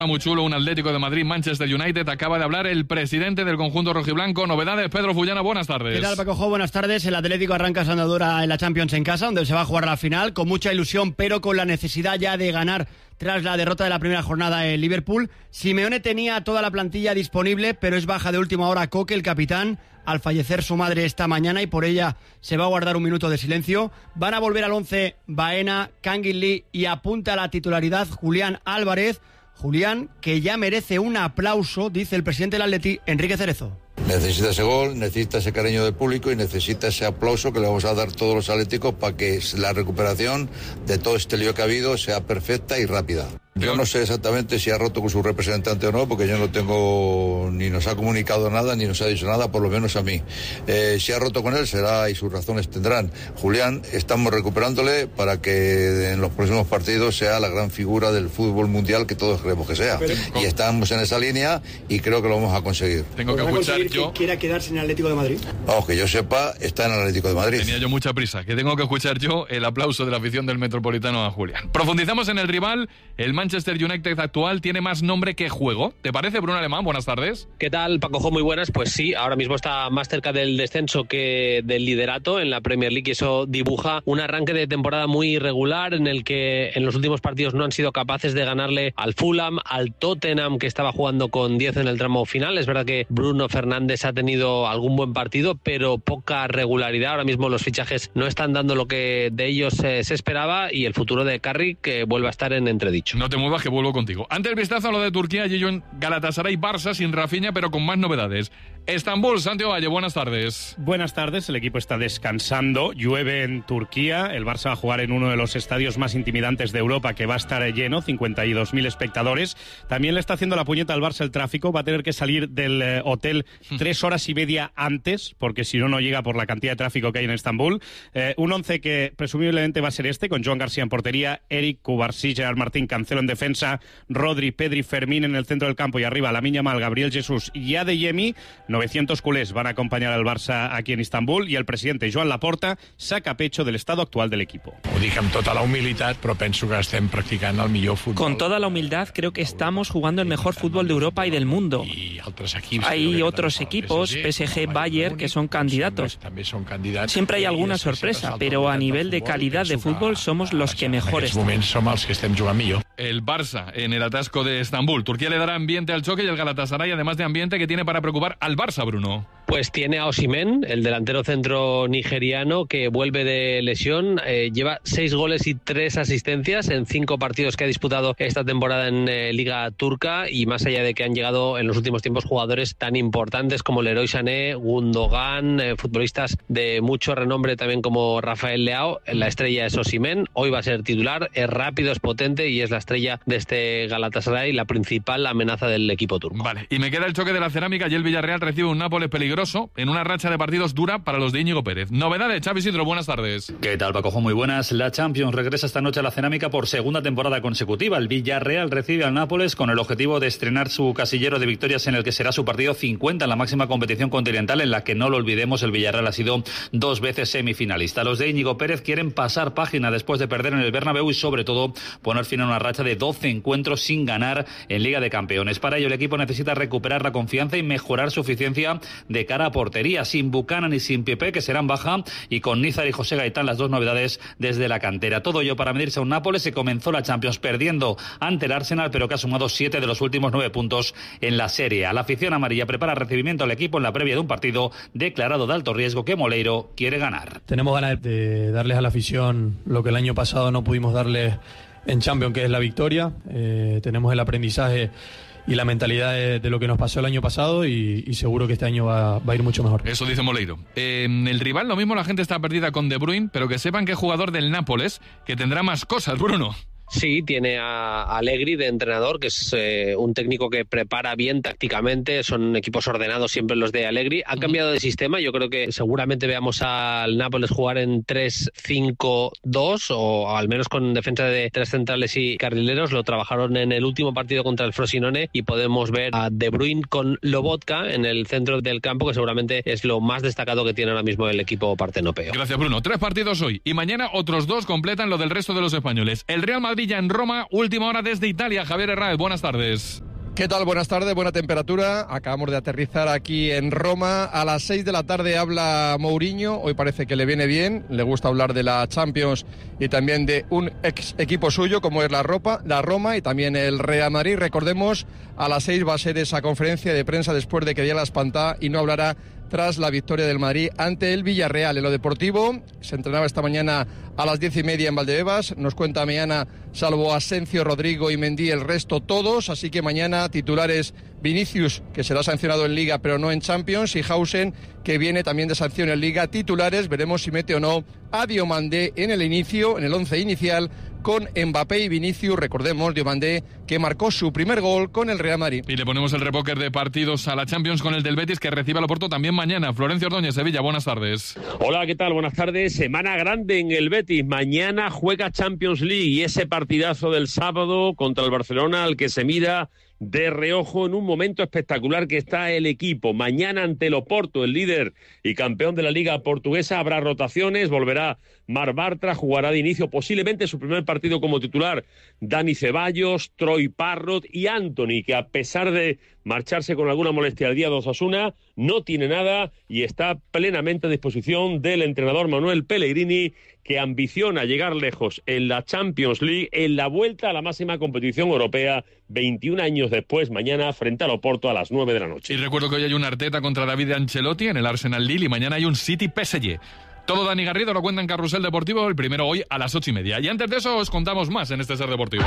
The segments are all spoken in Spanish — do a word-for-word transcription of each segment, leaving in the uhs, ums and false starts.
Muy chulo, un Atlético de Madrid, Manchester United. Acaba de hablar el presidente del conjunto rojiblanco. Novedades, Pedro Fullana, buenas tardes. ¿Qué tal, Pacojo? Buenas tardes. El Atlético arranca su andadura en la Champions en casa, donde se va a jugar la final, con mucha ilusión, pero con la necesidad ya de ganar tras la derrota de la primera jornada en Liverpool. Simeone tenía toda la plantilla disponible, pero es baja de última hora Coque, el capitán, al fallecer su madre esta mañana, y por ella se va a guardar un minuto de silencio. Van a volver al once Baena, Kangin Lee y apunta a la titularidad Julián Álvarez. Julián, que ya merece un aplauso, dice el presidente del Atleti, Enrique Cerezo. Necesita ese gol, necesita ese cariño del público y necesita ese aplauso que le vamos a dar todos los atléticos para que la recuperación de todo este lío que ha habido sea perfecta y rápida. Yo no sé exactamente si ha roto con su representante o no, porque yo no tengo, ni nos ha comunicado nada, ni nos ha dicho nada, por lo menos a mí. Eh, si ha roto con él, será y sus razones tendrán. Julián, estamos recuperándole para que en los próximos partidos sea la gran figura del fútbol mundial que todos creemos que sea. Pero, y estamos en esa línea y creo que lo vamos a conseguir. Tengo que escuchar yo... que quiera quedarse en el Atlético de Madrid. Vamos, que yo sepa, está en el Atlético de Madrid. Tenía yo mucha prisa, que tengo que escuchar yo el aplauso de la afición del Metropolitano a Julián. Profundizamos en el rival. El Manchester United actual tiene más nombre que juego. ¿Te parece, Bruno Alemán? Buenas tardes. ¿Qué tal, Pacojo? Muy buenas. Pues sí, ahora mismo está más cerca del descenso que del liderato en la Premier League, y eso dibuja un arranque de temporada muy irregular en el que en los últimos partidos no han sido capaces de ganarle al Fulham, al Tottenham, que estaba jugando con diez en el tramo final. Es verdad que Bruno Fernández ha tenido algún buen partido, pero poca regularidad. Ahora mismo los fichajes no están dando lo que de ellos eh, se esperaba, y el futuro de Carrick que vuelve a estar en entredicho. No te muevas, que vuelvo contigo. Antes el vistazo a lo de Turquía, y yo en Galatasaray Barça sin Rafinha, pero con más novedades. Estambul, Santiago Valle, buenas tardes. Buenas tardes, el equipo está descansando, llueve en Turquía, el Barça va a jugar en uno de los estadios más intimidantes de Europa, que va a estar lleno, cincuenta y dos mil espectadores. También le está haciendo la puñeta al Barça el tráfico, va a tener que salir del eh, hotel tres horas y media antes, porque si no, no llega por la cantidad de tráfico que hay en Estambul. Eh, un once que presumiblemente va a ser este, con Joan García en portería, Eric, Cubarsí, Gerard Martín, Cancelo en defensa, Rodri, Pedri, Fermín en el centro del campo, y arriba Lamine Yamal, Gabriel Jesús y Adeyemi. novecientos culés van a acompañar al Barça aquí en Estambul, y el presidente Joan Laporta saca pecho del estado actual del equipo. Ho dic amb tota la humilitat, però penso que estem practicant el millor fútbol. Con toda la humildad, creo que estamos jugando el mejor fútbol de Europa y del mundo. Hay otros equipos, P S G, Bayern, que son candidatos. Siempre hay alguna sorpresa, pero a nivel de calidad de fútbol somos los que mejor estamos. El Barça en el atasco de Estambul. Turquía le dará ambiente al choque, y el Galatasaray, además de ambiente, que tiene para preocupar al Barça, Bruno. Pues tiene a Osimhen, el delantero centro nigeriano, que vuelve de lesión. Eh, lleva seis goles y tres asistencias en cinco partidos que ha disputado esta temporada en eh, Liga Turca, y más allá de que han llegado en los últimos tiempos jugadores tan importantes como Leroy Sané, Gundogan, eh, futbolistas de mucho renombre también como Rafael Leao, la estrella es Osimhen. Hoy va a ser titular, es rápido, es potente y es la estrella de este Galatasaray, la principal amenaza del equipo turco. Vale, y me queda el choque de la cerámica, y el Villarreal recibe un Nápoles peligroso en una racha de partidos dura para los de Íñigo Pérez. Novedades, Xavi Sidro, buenas tardes. ¿Qué tal, Pacojo? Muy buenas. La Champions regresa esta noche a la cerámica por segunda temporada consecutiva. El Villarreal recibe al Nápoles con el objetivo de estrenar su casillero de victorias, en el que será su partido cincuenta en la máxima competición continental, en la que, no lo olvidemos, el Villarreal ha sido dos veces semifinalista. Los de Íñigo Pérez quieren pasar página después de perder en el Bernabéu y, sobre todo, poner fin a una racha de doce encuentros sin ganar en Liga de Campeones. Para ello, el equipo necesita recuperar la confianza y mejorar su eficiencia de cara a portería, sin Buchanan y sin Pepe, que serán baja, y con Nízar y José Gaitán, las dos novedades desde la cantera. Todo ello para medirse a un Nápoles que comenzó la Champions perdiendo ante el Arsenal, pero que ha sumado siete de los últimos nueve puntos en la Serie A. La afición amarilla prepara recibimiento al equipo en la previa de un partido declarado de alto riesgo que Moleiro quiere ganar. Tenemos ganas de darles a la afición lo que el año pasado no pudimos darles en Champions, que es la victoria. Eh, tenemos el aprendizaje y la mentalidad de, de lo que nos pasó el año pasado, y, y seguro que este año va, va a ir mucho mejor. Eso dice Moleiro. Eh, el rival, lo mismo, la gente está perdida con De Bruyne, pero que sepan que es jugador del Nápoles, que tendrá más cosas, Bruno. Sí, tiene a Allegri de entrenador, que es eh, un técnico que prepara bien tácticamente, son equipos ordenados siempre los de Allegri. Han cambiado de sistema, yo creo que seguramente veamos al Nápoles jugar en tres cinco dos, o al menos con defensa de tres centrales y carrileros. Lo trabajaron en el último partido contra el Frosinone, y podemos ver a De Bruyne con Lobotka en el centro del campo, que seguramente es lo más destacado que tiene ahora mismo el equipo partenopeo. Gracias, Bruno. Tres partidos hoy, y mañana otros dos completan lo del resto de los españoles. El Real Madrid Sevilla en Roma, última hora desde Italia. Javier Herráez, buenas tardes. ¿Qué tal? Buenas tardes, buena temperatura. Acabamos de aterrizar aquí en Roma. A las seis de la tarde habla Mourinho. Hoy parece que le viene bien. Le gusta hablar de la Champions y también de un ex equipo suyo como es la, Ropa, la Roma y también el Real Madrid. Recordemos, a las seis va a ser esa conferencia de prensa después de que diera la espantada y no hablará tras la victoria del Madrid ante el Villarreal. En lo deportivo, se entrenaba esta mañana a las diez y media en Valdebebas. Nos cuenta mañana, salvo Asensio, Rodrigo y Mendy, el resto todos. Así que mañana titulares Vinicius, que será sancionado en Liga pero no en Champions, y Hausen, que viene también de sanción en Liga. Titulares, veremos si mete o no a Diomandé en el inicio, en el once inicial, con Mbappé y Vinicius. Recordemos, Diomandé, que marcó su primer gol con el Real Madrid. Y le ponemos el repóquer de partidos a la Champions con el del Betis, que recibe al Oporto también mañana. Florencio Ordóñez, Sevilla, buenas tardes. Hola, ¿qué tal? Buenas tardes. Semana grande en el Betis. Mañana juega Champions League y ese partidazo del sábado contra el Barcelona al que se mira de reojo en un momento espectacular que está el equipo. Mañana ante el Oporto, el líder y campeón de la Liga Portuguesa, habrá rotaciones, volverá Marc Bartra, jugará de inicio posiblemente su primer partido como titular Dani Ceballos, Troy Parrott y Anthony, que a pesar de marcharse con alguna molestia al día de Osasuna, no tiene nada y está plenamente a disposición del entrenador Manuel Pellegrini, que ambiciona llegar lejos en la Champions League, en la vuelta a la máxima competición europea, veintiún años después, mañana frente al Oporto a las nueve de la noche. Y recuerdo que hoy hay un Arteta contra David Ancelotti en el Arsenal Lille y mañana hay un City P S G. Todo Dani Garrido lo cuenta en Carrusel Deportivo, el primero hoy a las ocho y media. Y antes de eso os contamos más en este Ser Deportivos.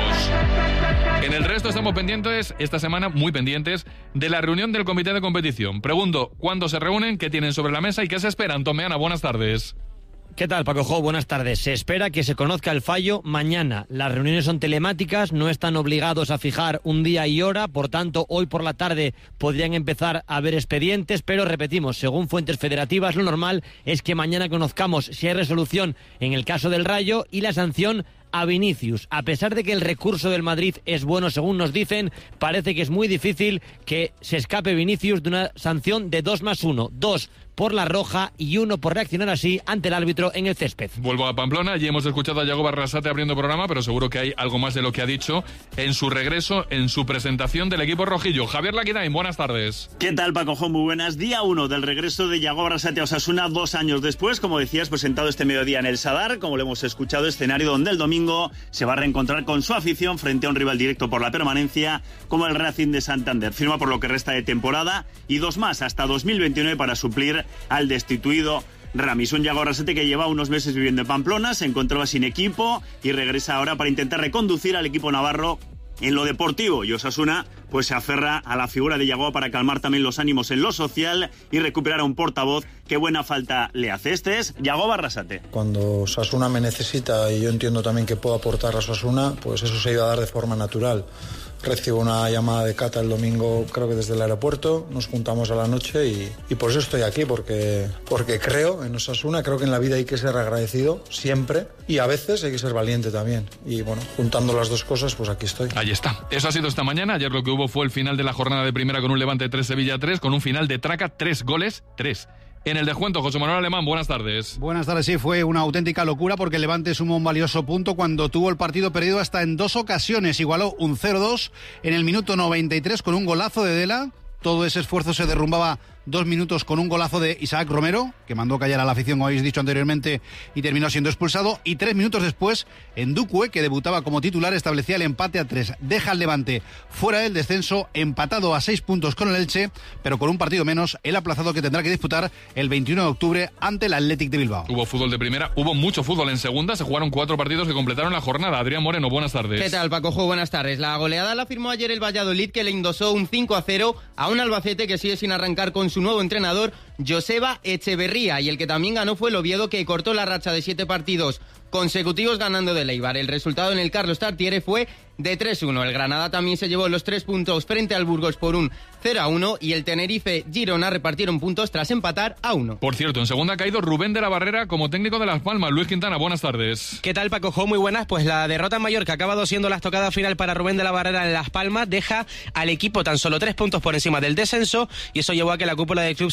En el resto estamos pendientes, esta semana muy pendientes, de la reunión del comité de competición. Pregunto, ¿cuándo se reúnen? ¿Qué tienen sobre la mesa? ¿Y qué se esperan? Tomeana, buenas tardes. ¿Qué tal, Paco Jo? Buenas tardes. Se espera que se conozca el fallo mañana. Las reuniones son telemáticas, no están obligados a fijar un día y hora, por tanto, hoy por la tarde podrían empezar a haber expedientes, pero repetimos, según fuentes federativas, lo normal es que mañana conozcamos si hay resolución en el caso del Rayo y la sanción a Vinicius. A pesar de que el recurso del Madrid es bueno, según nos dicen, parece que es muy difícil que se escape Vinicius de una sanción de dos más uno. Dos por la roja y uno por reaccionar así ante el árbitro en el césped. Vuelvo a Pamplona, allí hemos escuchado a Yago Barrasate abriendo programa, pero seguro que hay algo más de lo que ha dicho en su regreso, en su presentación del equipo rojillo. Javier Laquidain, buenas tardes. ¿Qué tal, Paco Jo? Muy buenas. Día uno del regreso de Yago Barrasate a Osasuna, dos años después, como decías, presentado este mediodía en el Sadar, como lo hemos escuchado, escenario donde el domingo se va a reencontrar con su afición frente a un rival directo por la permanencia como el Racing de Santander. Firma por lo que resta de temporada y dos más hasta dos mil veintinueve para suplir al destituido Ramis. Un Yago Barrasate que lleva unos meses viviendo en Pamplona, se encontraba sin equipo y regresa ahora para intentar reconducir al equipo navarro en lo deportivo. Y Osasuna pues se aferra a la figura de Yago para calmar también los ánimos en lo social y recuperar a un portavoz que buena falta le hace. Este es Yago Barrasate. Cuando Osasuna me necesita y yo entiendo también que puedo aportar a Osasuna, pues eso se iba a dar de forma natural. Recibo una llamada de Cata el domingo, creo que desde el aeropuerto, nos juntamos a la noche y, y por eso estoy aquí, porque, porque creo en Osasuna, creo que en la vida hay que ser agradecido siempre y a veces hay que ser valiente también. Y bueno, juntando las dos cosas, pues aquí estoy. Ahí está. Eso ha sido esta mañana. Ayer lo que hubo fue el final de la jornada de primera con un Levante tres Sevilla tres, con un final de traca, tres goles, tres. En el descuento, José Manuel Alemán, buenas tardes. Buenas tardes, sí, fue una auténtica locura porque el Levante sumó un valioso punto cuando tuvo el partido perdido hasta en dos ocasiones. Igualó un cero dos en el minuto noventa y tres con un golazo de Dela. Todo ese esfuerzo se derrumbaba dos minutos con un golazo de Isaac Romero, que mandó callar a la afición, como habéis dicho anteriormente, y terminó siendo expulsado. Y tres minutos después, Ndukwe, que debutaba como titular, establecía el empate a tres. Deja al Levante fuera del descenso, empatado a seis puntos con el Elche, pero con un partido menos, el aplazado que tendrá que disputar el veintiuno de octubre ante el Athletic de Bilbao. Hubo fútbol de primera, hubo mucho fútbol en segunda, se jugaron cuatro partidos que completaron la jornada. Adrián Moreno, buenas tardes. ¿Qué tal, Paco Jo? Buenas tardes. La goleada la firmó ayer el Valladolid, que le endosó un cinco a cero a un Albacete que sigue sin arrancar con su nuevo entrenador, Joseba Echeverría, y el que también ganó fue el Oviedo, que cortó la racha de siete partidos consecutivos ganando del Eibar. El resultado en el Carlos Tartiere fue de tres uno. El Granada también se llevó los tres puntos frente al Burgos por un cero a uno y el Tenerife Girona repartieron puntos tras empatar a uno. Por cierto, en segunda ha caído Rubén de la Barrera como técnico de Las Palmas. Luis Quintana, buenas tardes. ¿Qué tal, Paco Jo? Muy buenas. Pues la derrota en Mallorca, ha acabado siendo la estocada final para Rubén de la Barrera en Las Palmas, deja al equipo tan solo tres puntos por encima del descenso y eso llevó a que la cúpula del club se reuniese en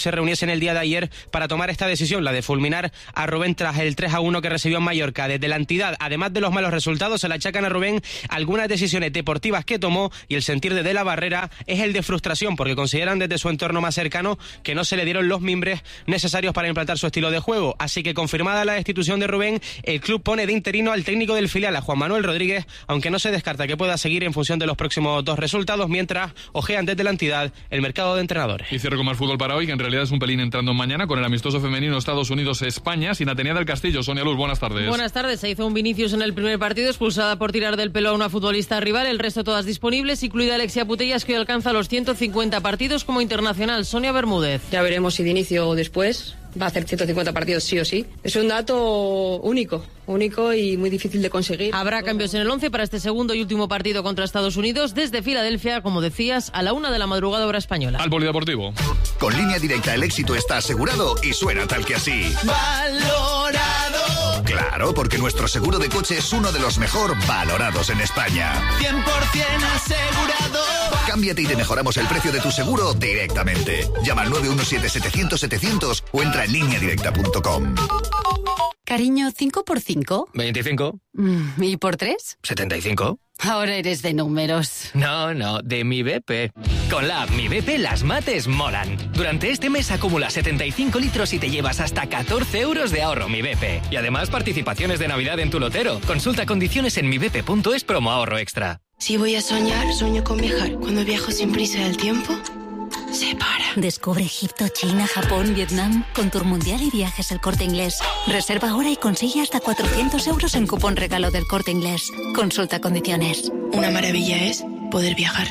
el día de ayer para tomar esta decisión, la de fulminar a Rubén tras el tres a uno que recibió en Mallorca. Desde la entidad, además de los malos resultados, se le achacan a Rubén algunas decisiones deportivas que tomó, y el sentir de De la Barrera es el de frustración, porque consideran desde su entorno más cercano que no se le dieron los mimbres necesarios para implantar su estilo de juego. Así que, confirmada la destitución de Rubén, el club pone de interino al técnico del filial, a Juan Manuel Rodríguez, aunque no se descarta que pueda seguir en función de los próximos dos resultados, mientras ojean desde la entidad el mercado de entrenadores. Y cierro con más fútbol para hoy, que en realidad es un pelín entrando mañana con el amistoso femenino Estados Unidos-España, sin Atenea del Castillo. Sonia Luz, buenas tardes. Buenas tardes. Se hizo un Vinicius en el primer partido, expulsada por tirar del pelo a una futbolista rival, el resto todas disponibles, incluida Alexia Putellas, que hoy alcanza los ciento cincuenta partidos como internacional. Sonia Bermúdez. Ya veremos si de inicio o después. Va a hacer ciento cincuenta partidos sí o sí. Es un dato único, único y muy difícil de conseguir. Habrá cambios en el once para este segundo y último partido contra Estados Unidos desde Filadelfia, como decías, a la una de la madrugada hora española. Al polideportivo. Con Línea Directa el éxito está asegurado y suena tal que así. Valorado. Claro, porque nuestro seguro de coche es uno de los mejor valorados en España. cien por ciento asegurado. Cámbiate y te mejoramos el precio de tu seguro directamente. Llama al nueve uno siete, setecientos, setecientos o entra en línea directa punto com. Cariño, ¿cinco por cinco? veinticinco. ¿Y por tres? setenta y cinco. Ahora eres de números. No, no, de mi B P. Con la app Mi B P las mates molan. Durante este mes acumula setenta y cinco litros y te llevas hasta catorce euros de ahorro Mi B P. Y además participaciones de Navidad en tu lotero. Consulta condiciones en mi b p punto es promo ahorro extra. Si voy a soñar, sueño con viajar. Cuando viajo sin prisa del tiempo, se para. Descubre Egipto, China, Japón, Vietnam con Tour Mundial y Viajes El Corte Inglés. Reserva ahora y consigue hasta cuatrocientos euros en cupón regalo del Corte Inglés. Consulta condiciones. Una maravilla es poder viajar.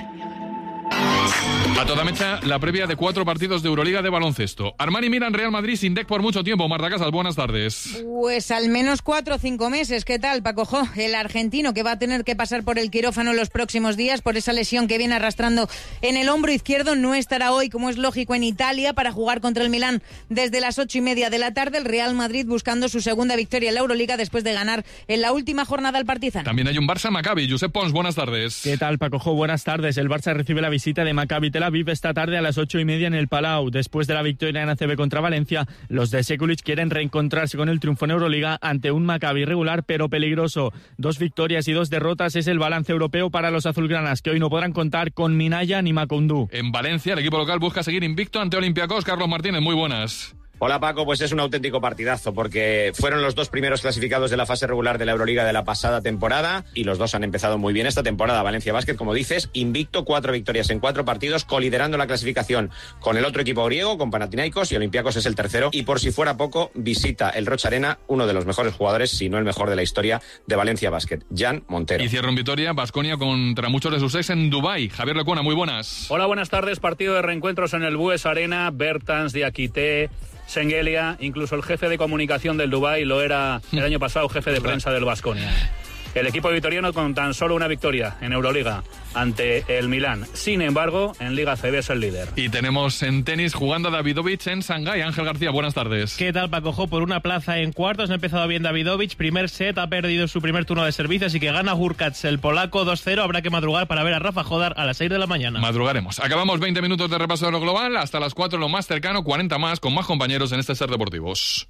A toda mecha, la previa de cuatro partidos de Euroliga de baloncesto. Armani Milan, Real Madrid sin D E C por mucho tiempo. Marta Casas, buenas tardes. Pues al menos cuatro o cinco meses. ¿Qué tal, Paco Jo? El argentino que va a tener que pasar por el quirófano en los próximos días por esa lesión que viene arrastrando en el hombro izquierdo, no estará hoy, como es lógico, en Italia para jugar contra el Milán desde las ocho y media de la tarde. El Real Madrid buscando su segunda victoria en la Euroliga después de ganar en la última jornada al Partizan. También hay un Barça-Maccabi. Josep Pons, buenas tardes. ¿Qué tal, Paco Jo? Buenas tardes. El Barça recibe la visita de Maccabi Tel Aviv esta tarde a las ocho y media en el Palau. Después de la victoria en A C B contra Valencia, los de Sekulic quieren reencontrarse con el triunfo en Euroliga ante un Maccabi regular pero peligroso. Dos victorias y dos derrotas es el balance europeo para los azulgranas, que hoy no podrán contar con Minaya ni Macoundou. En Valencia, el equipo local busca seguir invicto ante Olympiacos. Carlos Martínez, muy buenas. Hola Paco, pues es un auténtico partidazo porque fueron los dos primeros clasificados de la fase regular de la Euroliga de la pasada temporada y los dos han empezado muy bien esta temporada. Valencia Basket, como dices, invicto, cuatro victorias en cuatro partidos, coliderando la clasificación con el otro equipo griego, con Panathinaikos, y Olympiacos es el tercero. Y por si fuera poco, visita el Rocha Arena uno de los mejores jugadores, si no el mejor de la historia de Valencia Basket, Jan Montero. Y cierra en Vitoria, Baskonia contra muchos de sus ex en Dubái. Javier Lecuona, muy buenas. Hola, buenas tardes. Partido de reencuentros en el Bues Arena. Bertans, Diakité, Sengelia, incluso el jefe de comunicación del Dubái lo era el año pasado jefe de prensa del Baskonia. El equipo vitoriano con tan solo una victoria en Euroliga ante el Milán. Sin embargo, en Liga C B es el líder. Y tenemos en tenis jugando a Davidovich en Shanghái. Ángel García, buenas tardes. ¿Qué tal, Paco Jo? Por una plaza en cuartos ha empezado bien Davidovich. Primer set, ha perdido su primer turno de servicio, así que gana Hurkacz, el polaco, dos cero. Habrá que madrugar para ver a Rafa Jodar a las seis de la mañana. Madrugaremos. Acabamos veinte minutos de repaso de lo global. Hasta las cuatro lo más cercano, cuarenta más, con más compañeros en este Ser Deportivos.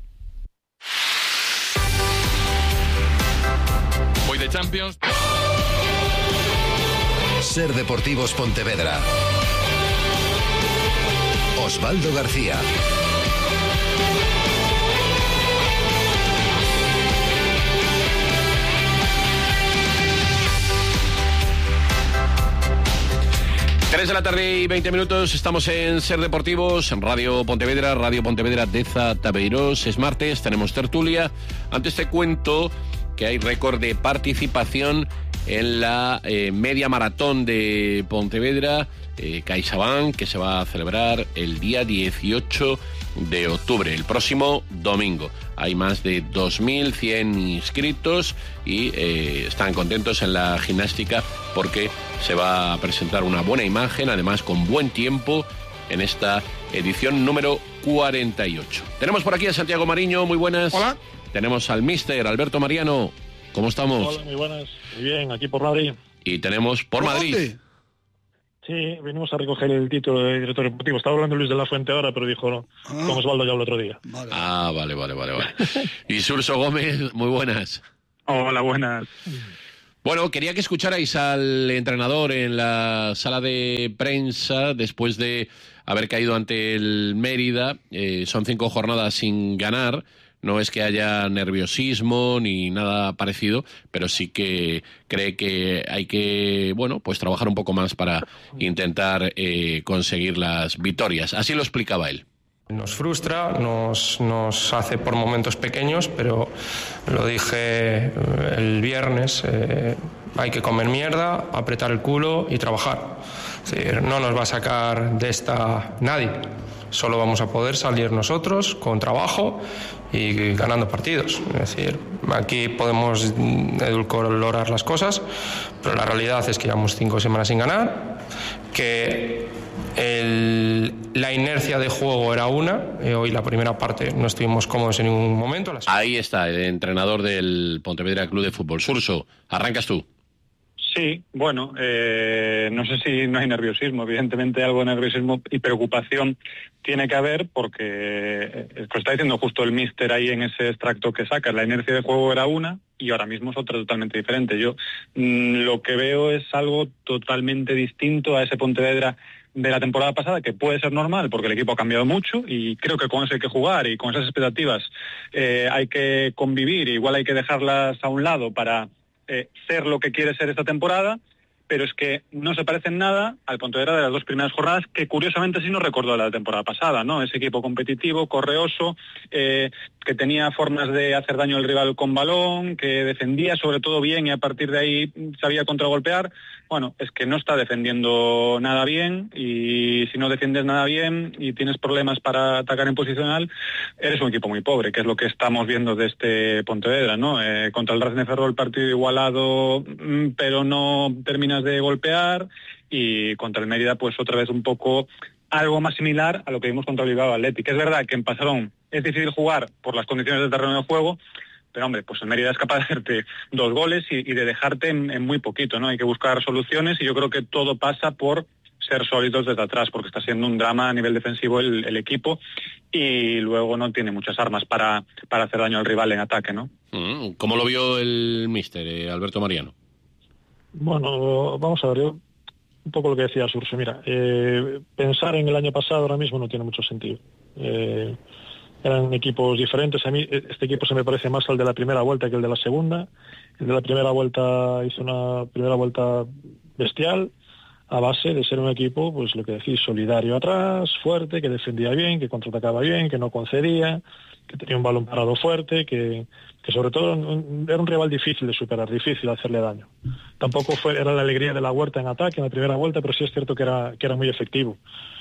De Champions. Ser Deportivos Pontevedra. Osvaldo García. Tres de la tarde y veinte minutos, estamos en Ser Deportivos, en Radio Pontevedra, Radio Pontevedra Deza Tabeiros. Es martes, tenemos tertulia. Antes te cuento que hay récord de participación en la eh, media maratón de Pontevedra, eh, CaixaBank, que se va a celebrar el día dieciocho de octubre, el próximo domingo. Hay más de dos mil cien inscritos y eh, están contentos en la gimnástica porque se va a presentar una buena imagen, además con buen tiempo, en esta edición número cuarenta y ocho. Tenemos por aquí a Santiago Mariño, muy buenas. Hola. Tenemos al míster Alberto Mariano. ¿Cómo estamos? Hola, muy buenas. Muy bien, aquí por Madrid. Y tenemos por Madrid. ¿Dónde? Sí, venimos a recoger el título de director deportivo. Estaba hablando Luis de la Fuente ahora, pero dijo no, ah. con Osvaldo ya el otro día. Vale. Ah, vale, vale, vale, vale. Y Surso Gómez, muy buenas. Hola, buenas. Bueno, quería que escucharais al entrenador en la sala de prensa después de haber caído ante el Mérida. Eh, son cinco jornadas sin ganar. No es que haya nerviosismo ni nada parecido, pero sí que cree que hay que, bueno, pues trabajar un poco más para intentar eh, conseguir las victorias. Así lo explicaba él. Nos frustra, nos, nos hace por momentos pequeños, pero lo dije el viernes, eh, hay que comer mierda, apretar el culo y trabajar. Es decir, no nos va a sacar de esta nadie. Solo vamos a poder salir nosotros con trabajo y ganando partidos. Es decir, aquí podemos edulcorar las cosas, pero la realidad es que llevamos cinco semanas sin ganar, que el, la inercia de juego era una, eh, hoy la primera parte no estuvimos cómodos en ningún momento. Las... Ahí está, el entrenador del Pontevedra Club de Fútbol. Surso, arrancas tú. Sí, bueno, eh, no sé si no hay nerviosismo, evidentemente algo de nerviosismo y preocupación tiene que haber porque es que está diciendo justo el míster ahí en ese extracto que sacas, la inercia de juego era una y ahora mismo es otra totalmente diferente. Yo mmm, lo que veo es algo totalmente distinto a ese Pontevedra de la temporada pasada, que puede ser normal porque el equipo ha cambiado mucho y creo que con eso hay que jugar y con esas expectativas eh, hay que convivir, igual hay que dejarlas a un lado para Eh, ser lo que quiere ser esta temporada, pero es que no se parece en nada al Pontevedra de las dos primeras jornadas, que curiosamente sí nos recordó la temporada pasada, ¿no? Ese equipo competitivo, correoso, eh, que tenía formas de hacer daño al rival con balón, que defendía sobre todo bien y a partir de ahí sabía contragolpear. Bueno, es que no está defendiendo nada bien y si no defiendes nada bien y tienes problemas para atacar en posicional, eres un equipo muy pobre, que es lo que estamos viendo de este Pontevedra, ¿no? Eh, contra el Racing de Ferrol el partido igualado, pero no terminas de golpear, y contra el Mérida pues otra vez un poco algo más similar a lo que vimos contra el Bilbao Athletic. Es verdad que en Pasarón es difícil jugar por las condiciones del terreno de juego, pero hombre, pues el Mérida es capaz de hacerte dos goles y, y de dejarte en, en muy poquito, ¿no? Hay que buscar soluciones y yo creo que todo pasa por ser sólidos desde atrás, porque está siendo un drama a nivel defensivo el, el equipo y luego no tiene muchas armas para, para hacer daño al rival en ataque, ¿no? ¿Cómo lo vio el míster, eh, Alberto Mariano? Bueno, vamos a ver, yo un poco lo que decía Surso. Mira, eh, pensar en el año pasado ahora mismo no tiene mucho sentido. Eh, eran equipos diferentes. A mí este equipo se me parece más al de la primera vuelta que el de la segunda. El de la primera vuelta hizo una primera vuelta bestial a base de ser un equipo, pues lo que decís, solidario atrás, fuerte, que defendía bien, que contraatacaba bien, que no concedía, que tenía un balón parado fuerte, que, que sobre todo era un rival difícil de superar, difícil de hacerle daño. Tampoco fue era la alegría de la Huerta en ataque en la primera vuelta, pero sí es cierto que era que era muy efectivo.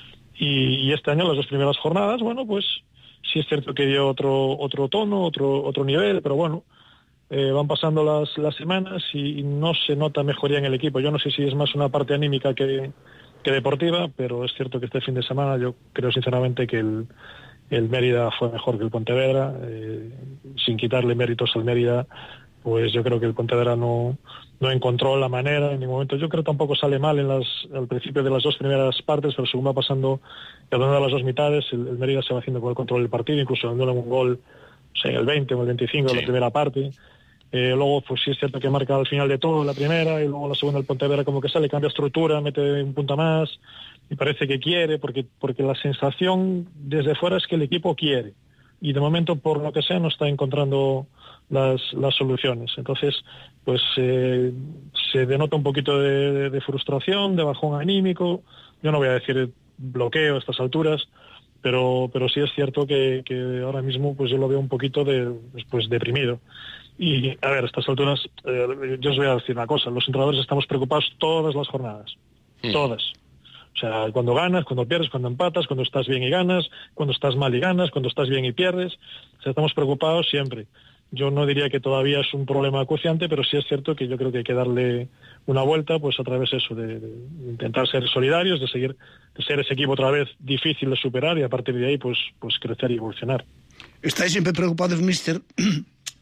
Y, y este año, las dos primeras jornadas, bueno, pues sí es cierto que dio otro otro tono, otro otro nivel, pero bueno, eh, van pasando las, las semanas y, y no se nota mejoría en el equipo. Yo no sé si es más una parte anímica que, que deportiva, pero es cierto que este fin de semana yo creo sinceramente que el El Mérida fue mejor que el Pontevedra, eh, sin quitarle méritos al Mérida, pues yo creo que el Pontevedra no, no encontró la manera en ningún momento. Yo creo que tampoco sale mal en las, al principio de las dos primeras partes, pero según va pasando cada una de las dos mitades, el, el Mérida se va haciendo con el control del partido, incluso dándole un gol, o sea, en el veinte o el veinticinco sí. de la primera parte. Eh, luego, pues sí es cierto que marca al final de todo la primera, y luego la segunda el Pontevedra como que sale, cambia estructura, mete un punto más, y parece que quiere, porque porque la sensación desde fuera es que el equipo quiere, y de momento, por lo que sea, no está encontrando las, las soluciones. Entonces, pues eh, se denota un poquito de, de, de frustración, de bajón anímico. Yo no voy a decir bloqueo a estas alturas, pero pero sí es cierto que, que ahora mismo pues yo lo veo un poquito de pues deprimido. Y, a ver, a estas alturas, eh, yo os voy a decir una cosa, los entrenadores estamos preocupados todas las jornadas, sí. todas. O sea, cuando ganas, cuando pierdes, cuando empatas, cuando estás bien y ganas, cuando estás mal y ganas, cuando estás bien y pierdes. O sea, estamos preocupados siempre. Yo no diría que todavía es un problema acuciante, pero sí es cierto que yo creo que hay que darle una vuelta, pues a través de eso, de, de intentar ser solidarios, de seguir, de ser ese equipo otra vez difícil de superar y a partir de ahí, pues, pues crecer y evolucionar. ¿Estáis siempre preocupados, mister,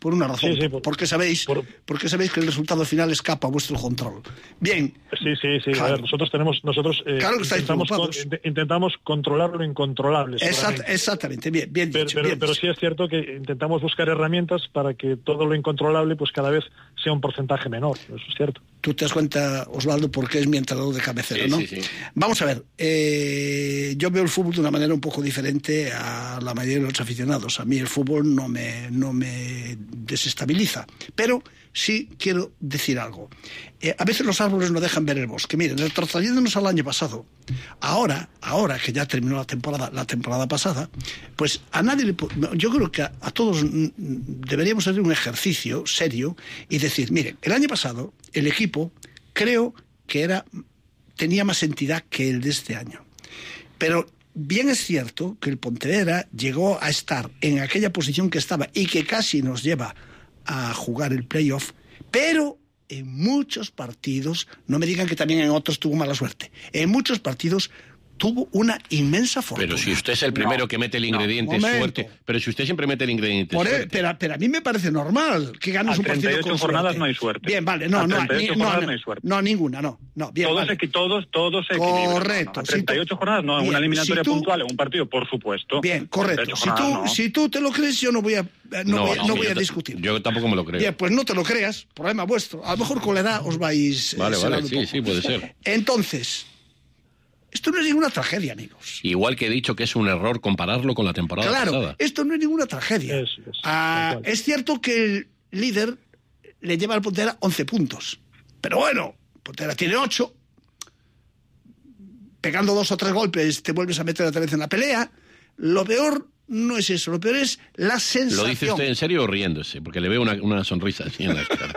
por una razón, Sí, sí, por- porque sabéis, por- porque sabéis que el resultado final escapa a vuestro control. Bien. Sí, sí, sí. Claro. A ver, nosotros tenemos, nosotros eh, Claro que estáis intentamos, con- preocupados. int- intentamos controlar lo incontrolable. Exact- seguramente. exactamente, bien, bien Pero, dicho. pero, bien pero dicho. sí es cierto que intentamos buscar herramientas para que todo lo incontrolable pues cada vez sea un porcentaje menor, eso es cierto. Tú te das cuenta, Osvaldo, porque es mi entrenador de cabecera, Sí, ¿no? sí, sí. Vamos a ver, eh, yo veo el fútbol de una manera un poco diferente a la mayoría de los aficionados. A mí el fútbol no me, no me desestabiliza, pero sí quiero decir algo. Eh, a veces los árboles no dejan ver el bosque. Miren, retrocediéndonos al año pasado, ahora, ahora que ya terminó la temporada, la temporada pasada, pues a nadie le... po- Yo creo que a, a todos mm, deberíamos hacer un ejercicio serio y decir, miren, el año pasado el equipo creo que era tenía más entidad que el de este año. Pero bien es cierto que el Pontevedra llegó a estar en aquella posición que estaba y que casi nos lleva a jugar el playoff, pero en muchos partidos, no me digan que también en otros tuvo mala suerte, en muchos partidos tuvo una inmensa fortuna. Pero si usted es el primero No, que mete el no, ingrediente momento. suerte, pero si usted siempre mete el ingrediente Por suerte. él, pero, pero a mí me parece normal que ganes A un partido treinta y ocho con jornadas suerte. no hay suerte. Bien, vale, no, A no, treinta y ocho ni- no, jornadas no, no hay suerte. no, ninguna, no, no, bien, todos, vale. equi- todos, todos se equilibran. Correcto. No, no. A Si treinta y ocho tú- jornadas no, bien, una eliminatoria si tú- puntual en un partido, por supuesto. Bien, correcto. treinta y ocho Si tú, jornadas, no. si tú te lo crees, yo no voy a, eh, no voy, no voy a yo ta- discutir. Yo tampoco me lo creo. Bien, pues no te lo creas, problema vuestro. A lo mejor con la edad os vais... eh, Vale, vale, selando un sí, poco. sí, puede ser. Entonces, esto no es ninguna tragedia, amigos. Igual que he dicho que es un error compararlo con la temporada Claro, pasada. esto no es ninguna tragedia. Ah, es cierto que el líder le lleva al Pontevedra once puntos. Pero bueno, Pontevedra tiene ocho. Pegando dos o tres golpes te vuelves a meter otra vez en la pelea. Lo peor no es eso, lo peor es la sensación. ¿Lo dice usted en serio o riéndose? Porque le veo una, una sonrisa así en la cara.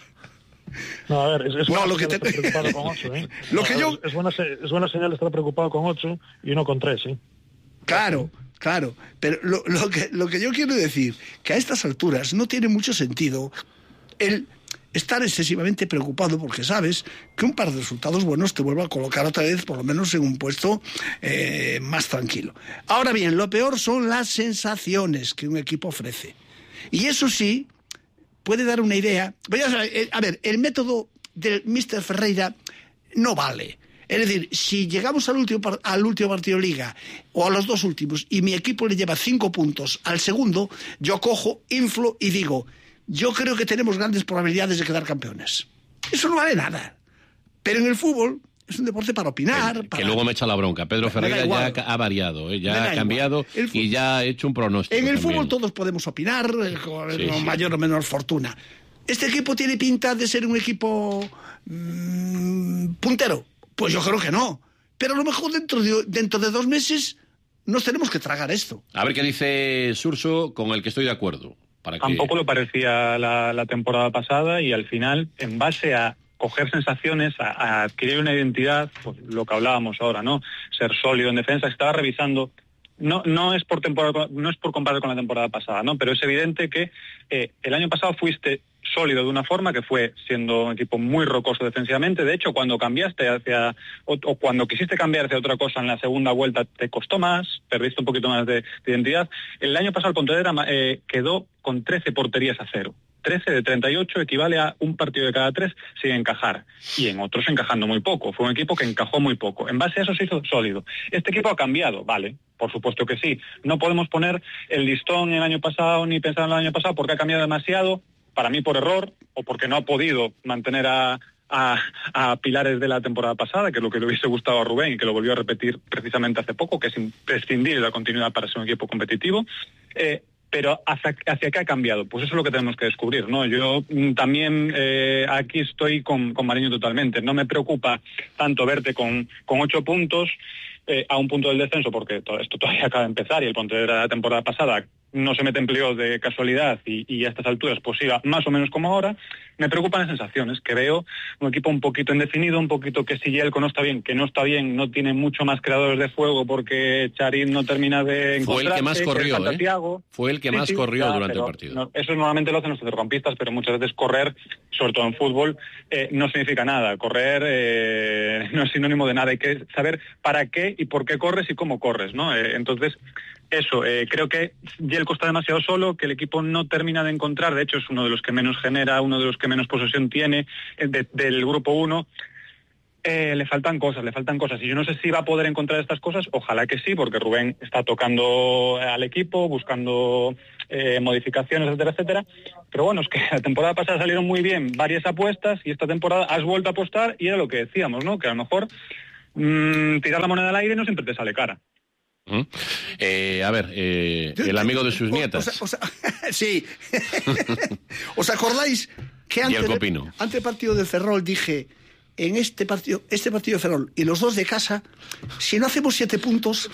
No, a ver, es, es No, buena lo que señal te- estar preocupado con ocho, ¿eh? Lo No, que a yo- ver, es, buena, se- es buena señal estar preocupado con ocho y no con tres, ¿sí? Claro, claro. Pero lo, lo que, lo que yo quiero decir, que a estas alturas no tiene mucho sentido el estar excesivamente preocupado porque sabes que un par de resultados buenos te vuelva a colocar otra vez por lo menos en un puesto eh, más tranquilo. Ahora bien, lo peor son las sensaciones que un equipo ofrece. Y eso sí, puede dar una idea. Voy a, eh, a ver, el método del míster Ferreira no vale. Es decir, si llegamos al último, par- al último partido de Liga o a los dos últimos y mi equipo le lleva cinco puntos al segundo, yo cojo, inflo y digo, yo creo que tenemos grandes probabilidades de quedar campeones. Eso no vale nada. Pero en el fútbol es un deporte para opinar. Que para- luego me echa la bronca. Pedro Me da Ferreira ya igual. ha ca- ha variado, ¿eh? Me ya da ha igual. cambiado El y ya ha hecho un pronóstico. En el también. fútbol todos podemos opinar eh, con, Sí, con sí. mayor o menor fortuna. ¿Este equipo tiene pinta de ser un equipo mm, puntero? Pues yo creo que no. Pero a lo mejor dentro de, dentro de dos meses nos tenemos que tragar esto. A ver qué dice Surso, con el que estoy de acuerdo. Para que... Tampoco lo parecía la, la temporada pasada y al final, en base a coger sensaciones, a, a adquirir una identidad, pues lo que hablábamos ahora, ¿no? Ser sólido en defensa. Estaba revisando, no no es por temporada, no es por comparar con la temporada pasada, ¿no? Pero es evidente que eh, el año pasado fuiste sólido de una forma que fue siendo un equipo muy rocoso defensivamente. De hecho, cuando cambiaste hacia o, o cuando quisiste cambiar hacia otra cosa en la segunda vuelta te costó más, perdiste un poquito más de, de identidad. El año pasado el Pontevedra eh, quedó con trece porterías a cero. trece de treinta y ocho equivale a un partido de cada tres sin encajar. Y en otros encajando muy poco. Fue un equipo que encajó muy poco. En base a eso se hizo sólido. ¿Este equipo ha cambiado? Vale, por supuesto que sí. No podemos poner el listón el año pasado ni pensar en el año pasado porque ha cambiado demasiado. Para mí por error o porque no ha podido mantener a, a, a pilares de la temporada pasada, que es lo que le hubiese gustado a Rubén y que lo volvió a repetir precisamente hace poco, que es imprescindible la continuidad para ser un equipo competitivo. Eh, pero hacia, hacia qué ha cambiado, pues eso es lo que tenemos que descubrir, ¿no? Yo mm, también eh, aquí estoy con, con Mariño totalmente. No me preocupa tanto verte con, con ocho puntos eh, a un punto del descenso, porque todo esto todavía acaba de empezar y el Pontevedra de la temporada pasada no se mete en playoffs de casualidad y, y a estas alturas pues iba más o menos como ahora. Me preocupan las sensaciones, que veo un equipo un poquito indefinido, un poquito que si Yelko no está bien, que no está bien, no tiene mucho más creadores de juego porque Charín no termina de Fue el que más corrió, ¿eh? Thiago. Fue el que Sí, más sí, corrió ya, durante el pero partido. no, eso normalmente lo hacen los centrocampistas, pero muchas veces correr, sobre todo en fútbol, eh, no significa nada. Correr eh, no es sinónimo de nada. Hay que saber para qué y por qué corres y cómo corres, ¿no? Eh, entonces, Eso, eh, creo que Jelko está demasiado solo, que el equipo no termina de encontrar, de hecho es uno de los que menos genera, uno de los que menos posesión tiene de, del grupo uno. Eh, le faltan cosas, le faltan cosas. Y yo no sé si va a poder encontrar estas cosas, ojalá que sí, porque Rubén está tocando al equipo, buscando eh, modificaciones, etcétera, etcétera. Pero bueno, es que la temporada pasada salieron muy bien varias apuestas y esta temporada has vuelto a apostar y era lo que decíamos, ¿no? Que a lo mejor mmm, tirar la moneda al aire no siempre te sale cara. ¿Mm? Eh, a ver, eh, el amigo de sus nietas. O, o sea, o sea, sí. ¿Os acordáis que antes, de, antes del partido de Ferrol dije, en este partido, este partido de Ferrol y los dos de casa, si no hacemos siete puntos,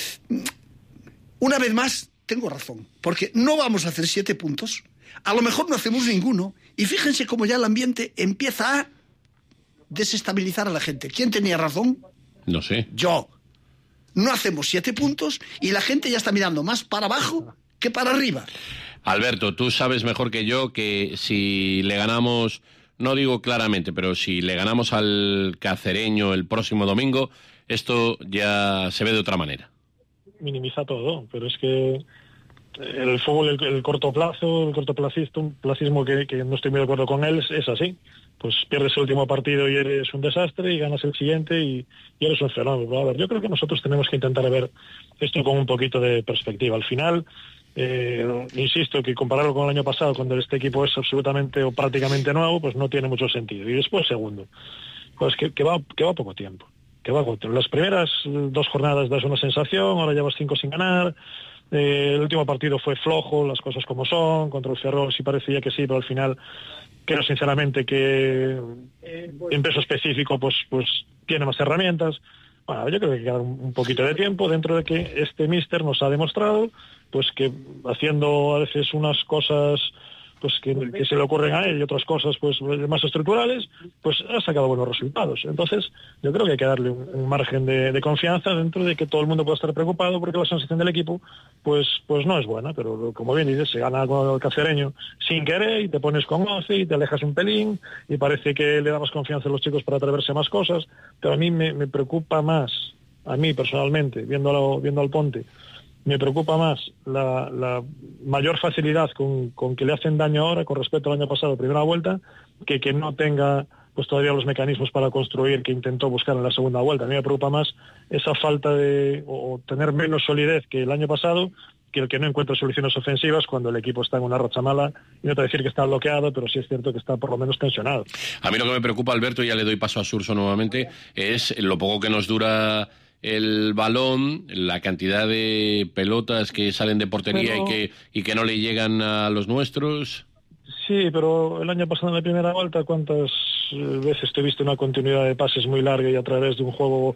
una vez más tengo razón, porque no vamos a hacer siete puntos, a lo mejor no hacemos ninguno, y fíjense cómo ya el ambiente empieza a desestabilizar a la gente. ¿Quién tenía razón? No sé. Yo. No hacemos siete puntos y la gente ya está mirando más para abajo que para arriba. Alberto, tú sabes mejor que yo que si le ganamos, no digo claramente, pero si le ganamos al Cacereño el próximo domingo, esto ya se ve de otra manera. Minimiza todo, pero es que el fútbol, el, el corto plazo, el cortoplacismo que, que no estoy muy de acuerdo con él, es, es así. Pues pierdes el último partido y eres un desastre y ganas el siguiente y, y eres un fenómeno. A ver, yo creo que nosotros tenemos que intentar ver esto con un poquito de perspectiva. Al final, eh, insisto que compararlo con el año pasado, cuando este equipo es absolutamente o prácticamente nuevo, pues no tiene mucho sentido. Y después, segundo, pues que, que, va, que va poco tiempo. Que va poco tiempo. Las primeras dos jornadas das una sensación, ahora llevas cinco sin ganar. Eh, el último partido fue flojo, las cosas como son, contra el Ferrol sí parecía que sí, pero al final creo sinceramente que en peso específico pues pues tiene más herramientas. Bueno, yo creo que hay que dar un poquito de tiempo dentro de que este míster nos ha demostrado pues que haciendo a veces unas cosas pues que, que se le ocurren a él y otras cosas pues más estructurales, pues ha sacado buenos resultados. Entonces, yo creo que hay que darle un, un margen de, de confianza dentro de que todo el mundo pueda estar preocupado porque la sensación del equipo pues pues no es buena, pero como bien dices, se gana con el Cacereño sin querer y te pones con once y te alejas un pelín y parece que le damos confianza a los chicos para atreverse a más cosas, pero a mí me, me preocupa más, a mí personalmente, viendo, viendo al Ponte, me preocupa más la, la mayor facilidad con, con que le hacen daño ahora con respecto al año pasado, primera vuelta, que que no tenga pues todavía los mecanismos para construir que intentó buscar en la segunda vuelta. A mí me preocupa más esa falta de, o tener menos solidez que el año pasado, que el que no encuentra soluciones ofensivas cuando el equipo está en una racha mala, y no te voy a decir que está bloqueado, pero sí es cierto que está por lo menos tensionado. A mí lo que me preocupa, Alberto, y ya le doy paso a Surso nuevamente, es lo poco que nos dura el balón, la cantidad de pelotas que salen de portería pero... y que y que no le llegan a los nuestros. Sí, pero el año pasado en la primera vuelta, ¿cuántas veces tuviste una continuidad de pases muy larga y a través de un juego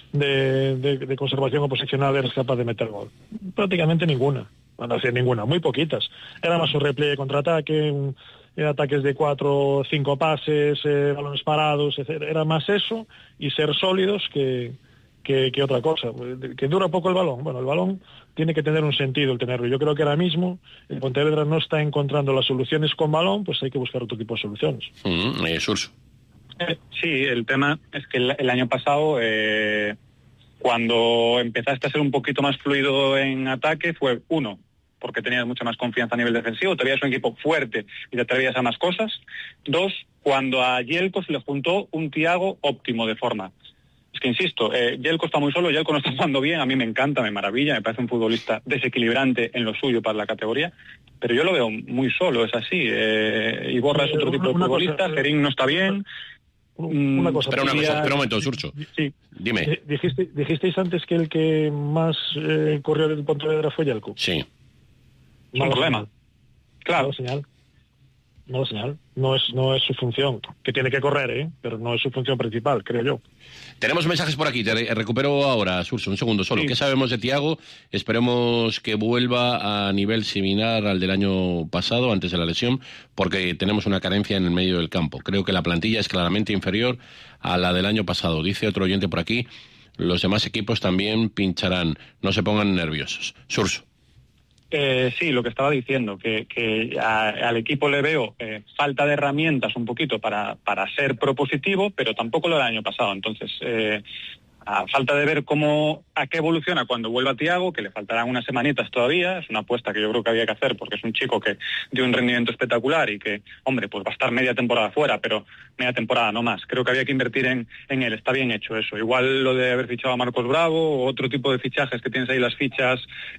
de, de, de conservación oposicional eres capaz de meter gol? Prácticamente ninguna, no decir ninguna, muy poquitas. Era más un repliegue contraataque, un, ataques de cuatro o cinco pases, eh, balones parados, etcétera. Era más eso y ser sólidos que Que, que otra cosa, que dura poco el balón. Bueno, el balón tiene que tener un sentido el tenerlo. Yo creo que ahora mismo el Pontevedra no está encontrando las soluciones con balón, pues hay que buscar otro tipo de soluciones. Mm, eh, Surso. Eh, sí, el tema es que el, el año pasado, eh, cuando empezaste a ser un poquito más fluido en ataque, fue uno, porque tenías mucha más confianza a nivel defensivo, te veías un equipo fuerte y te atrevías a más cosas. Dos, cuando a Jelko se le juntó un Thiago óptimo de forma. Es que insisto, eh, Jelko está muy solo, Jelko no está jugando bien, a mí me encanta, me maravilla, me parece un futbolista desequilibrante en lo suyo para la categoría, pero yo lo veo muy solo, es así. Eh, Iborra es otro tipo de futbolista, Gerín no está bien. Una cosa, espera, una cosa, espera un momento, Surcho. Sí. Dime. Dijiste, dijisteis antes que el que más eh, corrió del Pontevedra fue Jelko. Sí. No hay problema. Claro. No señal. No señal. No es, no es su función, que tiene que correr, ¿eh? Pero no es su función principal, creo yo. Tenemos mensajes por aquí, te re- recupero ahora, Surso, un segundo solo. Sí. ¿Qué sabemos de Thiago? Esperemos que vuelva a nivel similar al del año pasado, antes de la lesión, porque tenemos una carencia en el medio del campo. Creo que la plantilla es claramente inferior a la del año pasado. Dice otro oyente por aquí, los demás equipos también pincharán, no se pongan nerviosos. Surso. Eh, sí, lo que estaba diciendo, que, que a, al equipo le veo eh, falta de herramientas un poquito para, para ser propositivo, pero tampoco lo del año pasado. Entonces, eh, a falta de ver cómo, a qué evoluciona cuando vuelva Thiago, que le faltarán unas semanitas todavía, es una apuesta que yo creo que había que hacer porque es un chico que dio un rendimiento espectacular y que, hombre, pues va a estar media temporada fuera, pero media temporada no más. Creo que había que invertir en, en él, está bien hecho eso. Igual lo de haber fichado a Marcos Bravo o otro tipo de fichajes que tienes ahí las fichas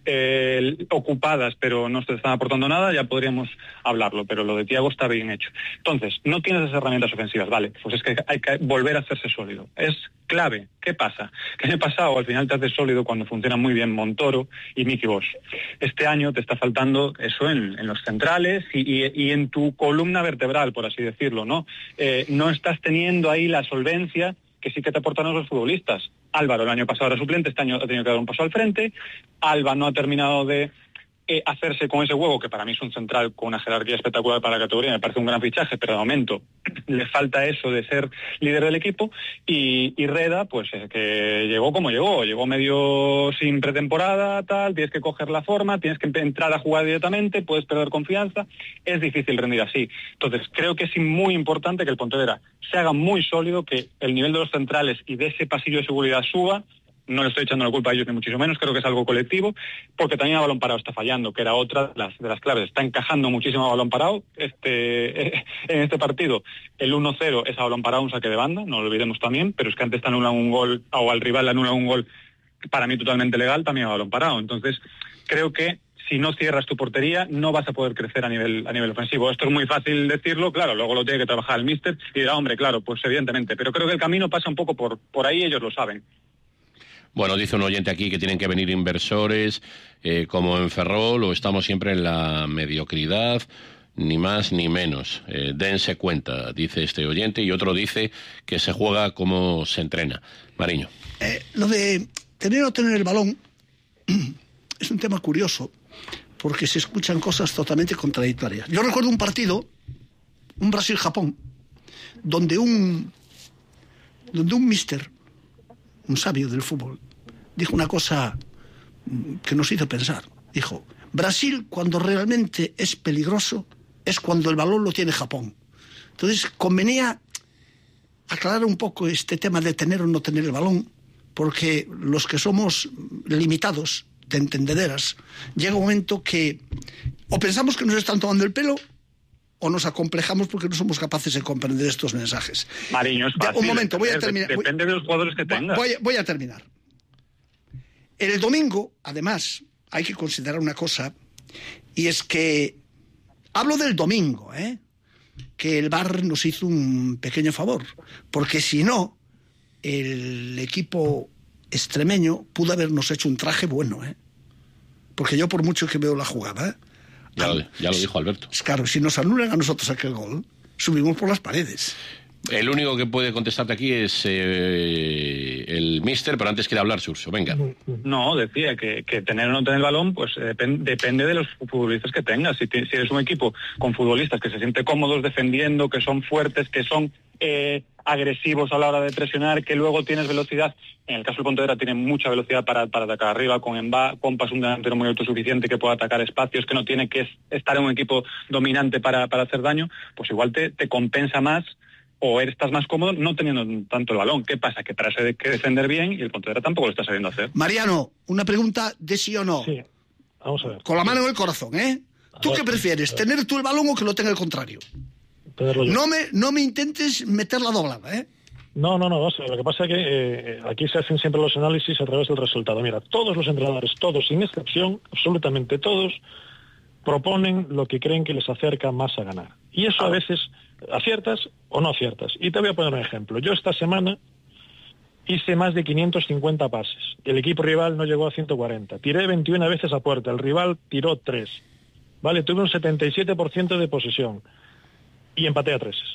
eh, ocupadas pero no te están aportando nada, ya podríamos hablarlo, pero lo de Thiago está bien hecho. Entonces, no tienes esas herramientas ofensivas, vale, pues es que hay que volver a hacerse sólido. Es clave. ¿Qué pasa? Que el año pasado al final te haces sólido cuando funciona muy bien Montoro y Miki Bosch. Este año te está faltando eso en, en los centrales y, y, y en tu columna vertebral, por así decirlo, ¿no? Eh, no estás teniendo ahí la solvencia que sí que te aportan los futbolistas. Álvaro el año pasado era suplente, este año ha tenido que dar un paso al frente. Alba no ha terminado de Eh, hacerse con ese huevo, que para mí es un central con una jerarquía espectacular para la categoría, me parece un gran fichaje, pero de momento le falta eso de ser líder del equipo, y, y Reda, pues eh, que llegó como llegó, llegó medio sin pretemporada, tal, tienes que coger la forma, tienes que entrar a jugar directamente, puedes perder confianza, es difícil rendir así. Entonces creo que es muy importante que el Pontevedra se haga muy sólido, que el nivel de los centrales y de ese pasillo de seguridad suba. No le estoy echando la culpa a ellos ni muchísimo menos, creo que es algo colectivo, porque también a balón parado está fallando, que era otra de las, de las claves. Está encajando muchísimo a balón parado. Este, en este partido el uno cero es a balón parado, un saque de banda, no lo olvidemos también, pero es que antes te anulan un gol, o al rival le anulan un gol, para mí totalmente legal, también a balón parado. Entonces creo que si no cierras tu portería no vas a poder crecer a nivel a nivel ofensivo. Esto es muy fácil decirlo, claro, luego lo tiene que trabajar el míster y dirá, hombre, claro, pues evidentemente, pero creo que el camino pasa un poco por, por ahí, ellos lo saben. Bueno, dice un oyente aquí que tienen que venir inversores eh, como en Ferrol, o estamos siempre en la mediocridad, ni más ni menos. Eh, dense cuenta, dice este oyente, y otro dice que se juega como se entrena. Mariño. Eh, lo de tener o tener el balón es un tema curioso, porque se escuchan cosas totalmente contradictorias. Yo recuerdo un partido, un Brasil-Japón, donde un, donde un míster, un sabio del fútbol, dijo una cosa que nos hizo pensar. Dijo, Brasil cuando realmente es peligroso es cuando el balón lo tiene Japón. Entonces convenía aclarar un poco este tema de tener o no tener el balón, porque los que somos limitados de entendederas, llega un momento que o pensamos que nos están tomando el pelo o nos acomplejamos porque no somos capaces de comprender estos mensajes. Mariño, es fácil. Un momento, voy a terminar. Depende de los jugadores que tengas. Voy, voy a terminar. El domingo, además, hay que considerar una cosa, y es que, hablo del domingo, ¿eh? que el V A R nos hizo un pequeño favor, porque si no, el equipo extremeño pudo habernos hecho un traje bueno, ¿eh? porque yo por mucho que veo la jugada, ¿eh? Ya, lo, ya lo dijo Alberto. Claro, si nos anulan a nosotros aquel gol, subimos por las paredes. El único que puede contestarte aquí es eh, el míster, pero antes quiere hablar Surso, venga. No, decía que, que tener o no tener el balón pues eh, depend, depende de los futbolistas que tengas. Si, te, si eres un equipo con futbolistas que se sienten cómodos defendiendo, que son fuertes, que son eh, agresivos a la hora de presionar, que luego tienes velocidad. En el caso del Pontevedra tiene mucha velocidad para, para atacar arriba, con Emba, Pompas un delantero muy autosuficiente que pueda atacar espacios, que no tiene que estar en un equipo dominante para, para hacer daño, pues igual te, te compensa más o estás más cómodo no teniendo tanto el balón. ¿Qué pasa? Que para eso hay que defender bien y el Pontevedra tampoco lo está sabiendo hacer. Mariano, una pregunta de sí o no. Sí, vamos a ver. Con la mano en el corazón, ¿eh? ¿Tú qué prefieres, tener tú el balón o que lo tenga el contrario? No me, no me intentes meter la doblada, ¿eh? No, no, no, o sea, lo que pasa es que eh, aquí se hacen siempre los análisis a través del resultado. Mira, todos los entrenadores, todos, sin excepción, absolutamente todos, proponen lo que creen que les acerca más a ganar. Y eso a veces aciertas o no aciertas. Y te voy a poner un ejemplo. Yo esta semana hice más de quinientos cincuenta pases. El equipo rival no llegó a ciento cuarenta. Tiré veintiuna veces a puerta. El rival tiró tres. Vale, tuve un setenta y siete por ciento de posesión. Y empaté a treses.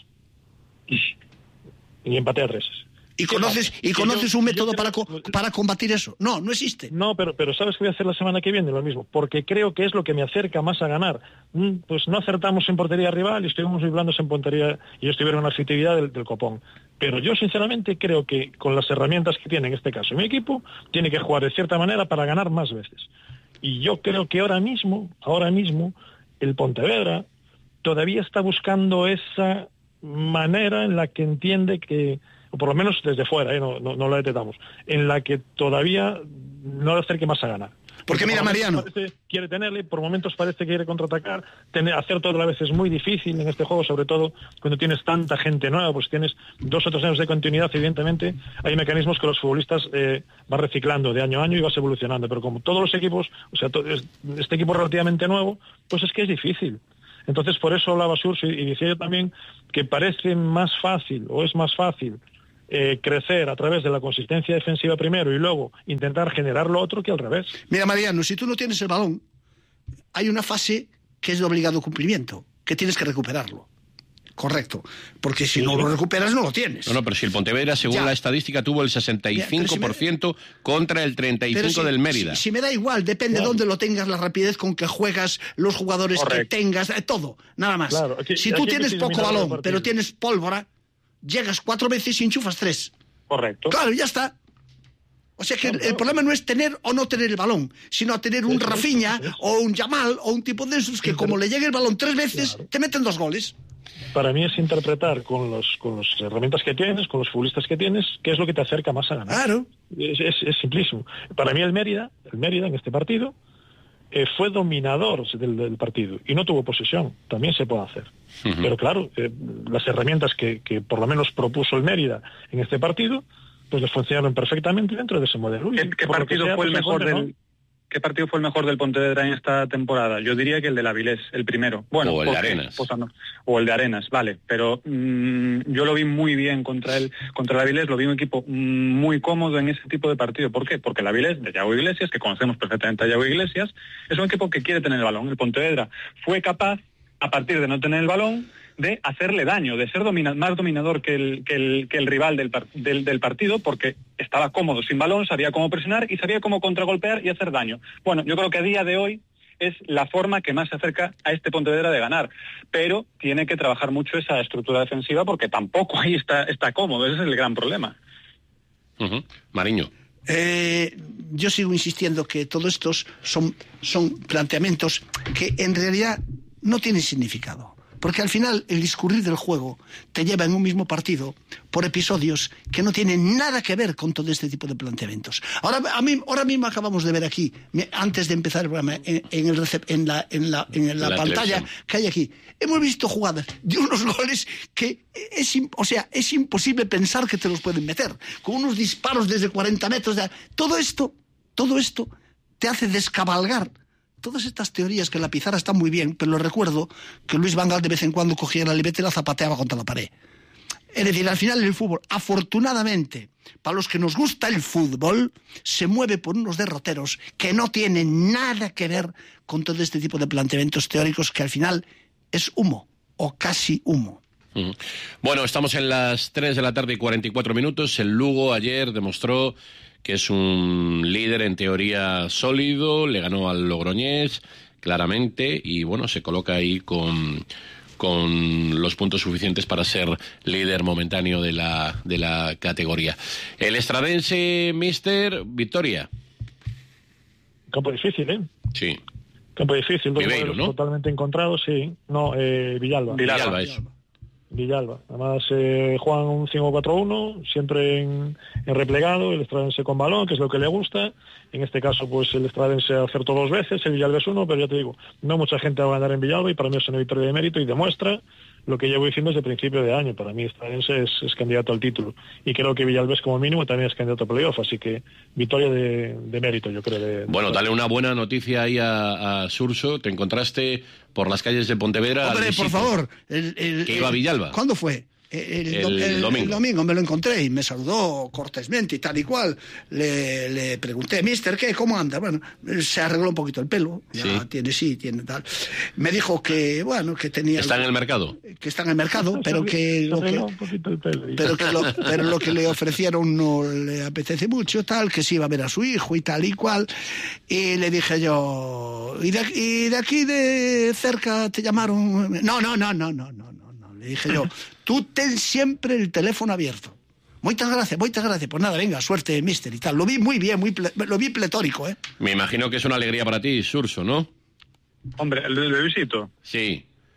Y empaté a treses. ¿Y conoces, ¿y conoces yo, un método para, co para combatir eso? No, no existe. No, pero, pero ¿sabes qué voy a hacer la semana que viene? Lo mismo, porque creo que es lo que me acerca más a ganar. Pues no acertamos en portería rival y estuvimos muy blandos en portería y ellos tuvieron una efectividad del, del copón. Pero yo sinceramente creo que con las herramientas que tiene en este caso mi equipo, tiene que jugar de cierta manera para ganar más veces. Y yo creo que ahora mismo, ahora mismo, el Pontevedra todavía está buscando esa manera en la que entiende que o por lo menos desde fuera, ¿eh? no, no, no la detectamos, en la que todavía no le acerque más a ganar. Porque mira, Mariano, parece, quiere tenerle, por momentos parece que quiere contraatacar, tener, hacer todo a la vez es muy difícil en este juego, sobre todo cuando tienes tanta gente nueva, pues tienes dos o tres años de continuidad, evidentemente hay mecanismos que los futbolistas eh, van reciclando de año a año y vas evolucionando, pero como todos los equipos, o sea, to, este equipo relativamente nuevo, pues es que es difícil. Entonces por eso hablaba Surso y, y decía yo también que parece más fácil, o es más fácil, Eh, crecer a través de la consistencia defensiva primero y luego intentar generar lo otro que al revés. Mira, Mariano, si tú no tienes el balón, hay una fase que es de obligado cumplimiento, que tienes que recuperarlo. Correcto, porque si sí, no sí. lo recuperas no lo tienes. No, no, pero si el Pontevedra, según ya. la estadística, tuvo el sesenta y cinco por ciento si me... contra el treinta y cinco por ciento si, del Mérida. Si, si me da igual, depende de claro. dónde lo tengas, la rapidez con que juegas, los jugadores Correcto. que tengas, eh, todo, nada más. Claro, aquí, si tú tienes poco balón, pero tienes pólvora, llegas cuatro veces y enchufas tres. Correcto. Claro, ya está. O sea que claro, el, el problema no es tener o no tener el balón, sino tener un Rafinha o un Yamal o un tipo de esos que como le llegue el balón tres veces, claro. te meten dos goles. Para mí es interpretar con los con las herramientas que tienes, con los futbolistas que tienes, qué es lo que te acerca más a ganar. Claro. Es, es, es simplísimo. Para mí el Mérida, el Mérida en este partido, Eh, fue dominador del, del partido y no tuvo posesión, también se puede hacer. Uh-huh. Pero claro, eh, las herramientas que, que por lo menos propuso el Mérida en este partido, pues le funcionaron perfectamente dentro de ese modelo. ¿Qué, qué partido sea, fue el mejor del, ¿no? ¿Qué partido fue el mejor del Pontevedra en esta temporada? Yo diría que el del Avilés, el primero. Bueno, o el pues, de Arenas. Pues, no, o el de Arenas, vale. Pero mmm, yo lo vi muy bien contra el contra el Avilés, lo vi un equipo muy cómodo en ese tipo de partido. ¿Por qué? Porque el Avilés, de Yago Iglesias, que conocemos perfectamente a Yago Iglesias, es un equipo que quiere tener el balón. El Pontevedra fue capaz, a partir de no tener el balón, de hacerle daño, de ser domina- más dominador que el, que el, que el rival del, par- del, del partido, porque estaba cómodo sin balón, sabía cómo presionar y sabía cómo contragolpear y hacer daño. Bueno, yo creo que a día de hoy es la forma que más se acerca a este Pontevedra de ganar, pero tiene que trabajar mucho esa estructura defensiva porque tampoco ahí está, está cómodo, ese es el gran problema. Uh-huh. Mariño. Eh, yo sigo insistiendo que todos estos son, son planteamientos que en realidad no tienen significado. Porque al final el discurrir del juego te lleva en un mismo partido por episodios que no tienen nada que ver con todo este tipo de planteamientos. Ahora, a mí, ahora mismo acabamos de ver aquí, antes de empezar el programa, en, en, el recep, en, la, en, la, en la, la pantalla televisión que hay aquí, hemos visto jugadas de unos goles que es, o sea, es imposible pensar que te los pueden meter, con unos disparos desde cuarenta metros. De, todo esto, todo esto te hace descabalgar todas estas teorías que en la pizarra están muy bien, pero recuerdo que Luis Van Gaal de vez en cuando cogía la libreta y la zapateaba contra la pared. Es decir, al final el fútbol, afortunadamente, para los que nos gusta el fútbol, se mueve por unos derroteros que no tienen nada que ver con todo este tipo de planteamientos teóricos que al final es humo, o casi humo. Uh-huh. Bueno, estamos en las tres de la tarde y cuarenta y cuatro minutos. El Lugo ayer demostró que es un líder en teoría sólido, le ganó al Logroñés claramente y bueno, se coloca ahí con, con los puntos suficientes para ser líder momentáneo de la, de la categoría. El estradense, mister, victoria. Campo difícil, ¿eh? Sí. Campo difícil, dos Viveiro, ¿no? Totalmente encontrados, sí. No, eh, Villalba. Villalba, Villalba eso. Villalba. Además, eh, juegan un cinco cuatro uno, siempre en, en replegado, el estradense con balón, que es lo que le gusta. En este caso, pues el estradense acertó dos veces, el Villalba es uno, pero ya te digo, no mucha gente va a ganar en Villalba y para mí es una victoria de mérito y demuestra lo que llevo diciendo desde el principio de año. Para mí estradense es, es candidato al título y creo que Villalba como mínimo también es candidato a playoff, así que victoria de, de mérito, yo creo. De, bueno, de... dale una buena noticia ahí a, a Surso. Te encontraste por las calles de Pontevedra. Hombre, por favor. El, el, que iba a Villalba. ¿Cuándo fue? El, el, el, domingo. el domingo me lo encontré y me saludó cortésmente y tal y cual. Le, le pregunté, mister, ¿qué? ¿Cómo anda? Bueno, se arregló un poquito el pelo. Ya sí. tiene, sí, tiene tal. Me dijo que, bueno, que tenía... ¿Está algo, en el mercado? Que está en el mercado, pero que... Lo que pero, que lo, pero lo que le ofrecieron no le apetece mucho, tal, que sí iba a ver a su hijo y tal y cual. Y le dije yo, ¿y de, y de aquí de cerca te llamaron? No, no, no, no, no, no, no. Le dije yo, tú ten siempre el teléfono abierto. Muchas gracias, muchas gracias. Pues nada, venga, suerte, mister, y tal. Lo vi muy bien, muy ple- lo vi pletórico, ¿eh? Me imagino que es una alegría para ti, Surso, ¿no? Hombre, ¿el del bebisito? Sí.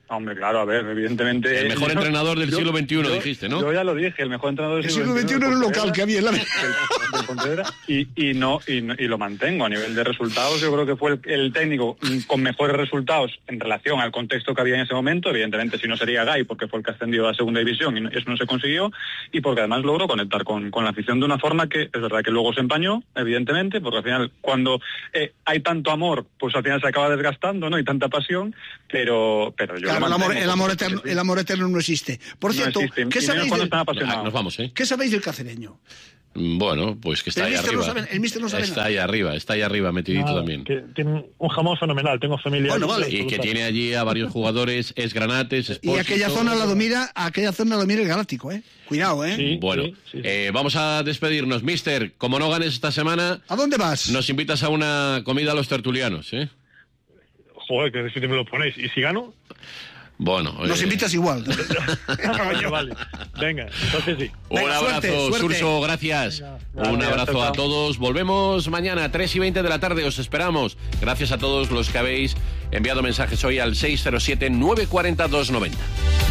Hombre, claro, a ver, evidentemente... El mejor yo, entrenador del yo, siglo veintiuno, yo, dijiste, ¿no? Yo ya lo dije, el mejor entrenador del el siglo veintiuno. El siglo veintiuno era un local que había en la... Del, del Pontevedra, y, y, no, y, y lo mantengo a nivel de resultados. Yo creo que fue el, el técnico con mejores resultados en relación al contexto que había en ese momento. Evidentemente, si no sería Gay, porque fue el que ascendió a la segunda división y eso no se consiguió, y porque además logró conectar con, con la afición de una forma que es verdad que luego se empañó, evidentemente, porque al final, cuando eh, hay tanto amor, pues al final se acaba desgastando, ¿no? Y tanta pasión, pero, pero yo... Claro, el amor, el amor eterno, el amor eterno no existe. Por no cierto, existe. ¿qué sabéis, del... ah, nos vamos, ¿eh? ¿Qué sabéis del cacereño? Bueno, pues que está el ahí arriba. No sabe, el míster no sabe está nada. ahí arriba, está ahí arriba metidito Nada, también. Que tiene un jamón fenomenal, tengo familia. Bueno, vale. Y que tiene allí a varios jugadores, es Granates, es Y aquella zona la domina, aquella zona la domina el Galáctico, ¿eh? Cuidado, ¿eh? Sí, bueno, sí, sí, sí. Eh, vamos a despedirnos. Mister, como no ganes esta semana... ¿A dónde vas? Nos invitas a una comida a los tertulianos, ¿eh? Joder, que difícil me lo ponéis. ¿Y si gano? Bueno... Nos eh... invitas igual. Oye, vale. Venga, entonces sí. Un Venga, abrazo, suerte, suerte. Surso, gracias. Venga, Un vale, abrazo hasta a todos. Volvemos mañana, tres y veinte de la tarde, os esperamos. Gracias a todos los que habéis enviado mensajes hoy al seis cero siete, nueve cuatro cero, dos nueve cero.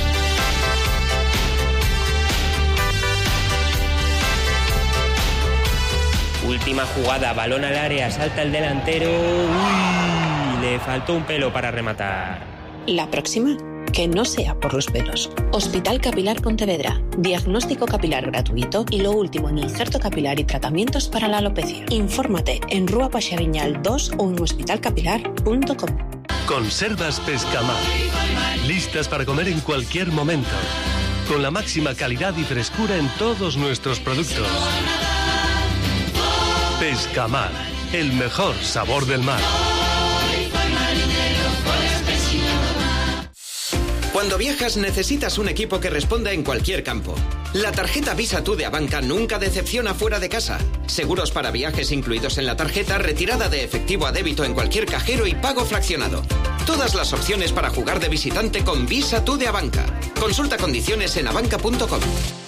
Última jugada, balón al área, salta el delantero. Uy, le faltó un pelo para rematar. La próxima, que no sea por los pelos. Hospital Capilar Pontevedra. Diagnóstico capilar gratuito y lo último en injerto capilar y tratamientos para la alopecia. Infórmate en Rúa Paxariñal dos o en hospital capilar punto com. Conservas Pescamar. Listas para comer en cualquier momento. Con la máxima calidad y frescura en todos nuestros productos. Pescamar, el mejor sabor del mar. Cuando viajas necesitas un equipo que responda en cualquier campo. La tarjeta Visa Tú de Abanca nunca decepciona fuera de casa. Seguros para viajes incluidos en la tarjeta, retirada de efectivo a débito en cualquier cajero y pago fraccionado. Todas las opciones para jugar de visitante con Visa Tú de Abanca. Consulta condiciones en abanca punto com.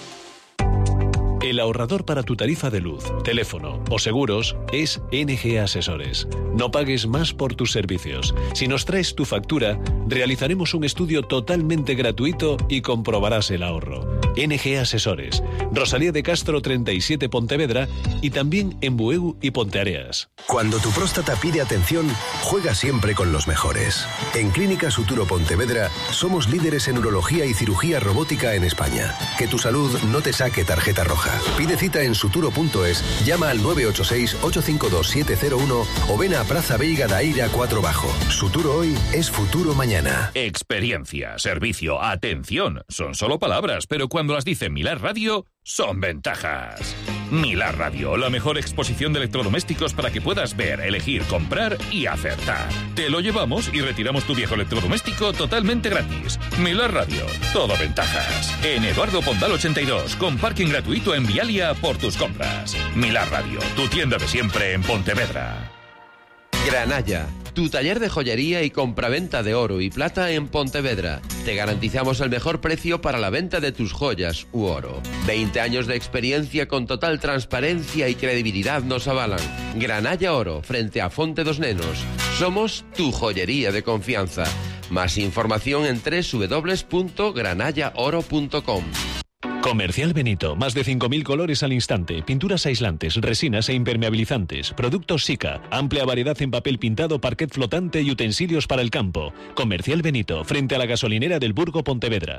El ahorrador para tu tarifa de luz, teléfono o seguros es N G Asesores. No pagues más por tus servicios. Si nos traes tu factura, realizaremos un estudio totalmente gratuito y comprobarás el ahorro. N G Asesores, Rosalía de Castro treinta y siete Pontevedra y también en Bueu y Ponteareas. Cuando tu próstata pide atención, juega siempre con los mejores. En Clínica Suturo Pontevedra somos líderes en urología y cirugía robótica en España. Que tu salud no te saque tarjeta roja. Pide cita en suturo punto es, llama al nueve ocho seis, ocho cinco dos, siete cero uno o ven a Praza Veiga da Ira cuatro Bajo. Suturo hoy es futuro mañana. Experiencia, servicio, atención, son solo palabras, pero cuando las dice Milar Radio, son ventajas. Milar Radio, la mejor exposición de electrodomésticos para que puedas ver, elegir, comprar y acertar. Te lo llevamos y retiramos tu viejo electrodoméstico totalmente gratis. Milar Radio, todo ventajas. En Eduardo Pondal ochenta y dos, con parking gratuito en Vialia por tus compras. Milar Radio, tu tienda de siempre en Pontevedra. Granalla, tu taller de joyería y compraventa de oro y plata en Pontevedra. Te garantizamos el mejor precio para la venta de tus joyas u oro. veinte años de experiencia con total transparencia y credibilidad nos avalan. Granalla Oro, frente a Fonte dos Nenos. Somos tu joyería de confianza. Más información en doble u doble u doble u punto granalla oro punto com. Comercial Benito, más de cinco mil colores al instante, pinturas aislantes, resinas e impermeabilizantes, productos Sika, amplia variedad en papel pintado, parquet flotante y utensilios para el campo. Comercial Benito, frente a la gasolinera del Burgo Pontevedra.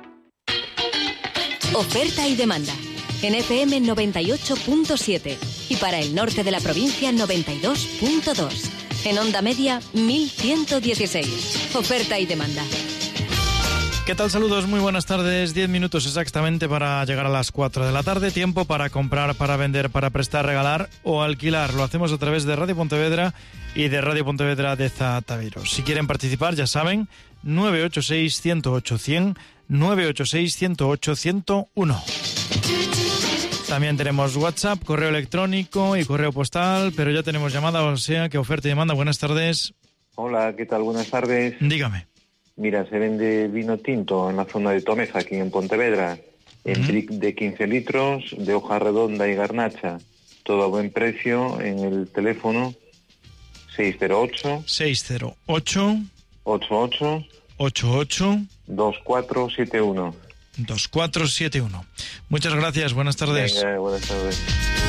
Oferta y demanda. En F M noventa y ocho punto siete y para el norte de la provincia noventa y dos punto dos. En onda media mil ciento dieciséis. Oferta y demanda. ¿Qué tal? Saludos, muy buenas tardes. Diez minutos exactamente para llegar a las cuatro de la tarde. Tiempo para comprar, para vender, para prestar, regalar o alquilar. Lo hacemos a través de Radio Pontevedra y de Radio Pontevedra de Zataviros. Si quieren participar, ya saben, nueve ocho seis, uno cero ocho, cien, nueve ocho seis, uno cero ocho, ciento uno. También tenemos WhatsApp, correo electrónico y correo postal, pero ya tenemos llamada, o sea que oferta y demanda. Buenas tardes. Hola, ¿qué tal? Buenas tardes. Dígame. Mira, se vende vino tinto en la zona de Tomeza, aquí en Pontevedra, en Uh-huh. brick de quince litros, de hoja redonda y garnacha, todo a buen precio, en el teléfono seis cero ocho, seis cero ocho, ocho ocho, ocho ocho dos cuatro siete uno. dos cuatro siete uno. Muchas gracias, buenas tardes. Venga, buenas tardes.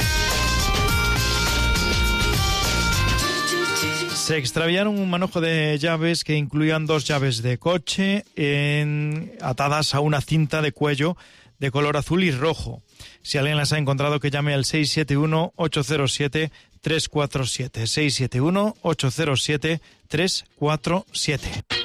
Se extraviaron un manojo de llaves que incluían dos llaves de coche en, atadas a una cinta de cuello de color azul y rojo. Si alguien las ha encontrado, que llame al seis siete uno, ocho cero siete, tres cuatro siete. seis siete uno, ocho cero siete, tres cuatro siete.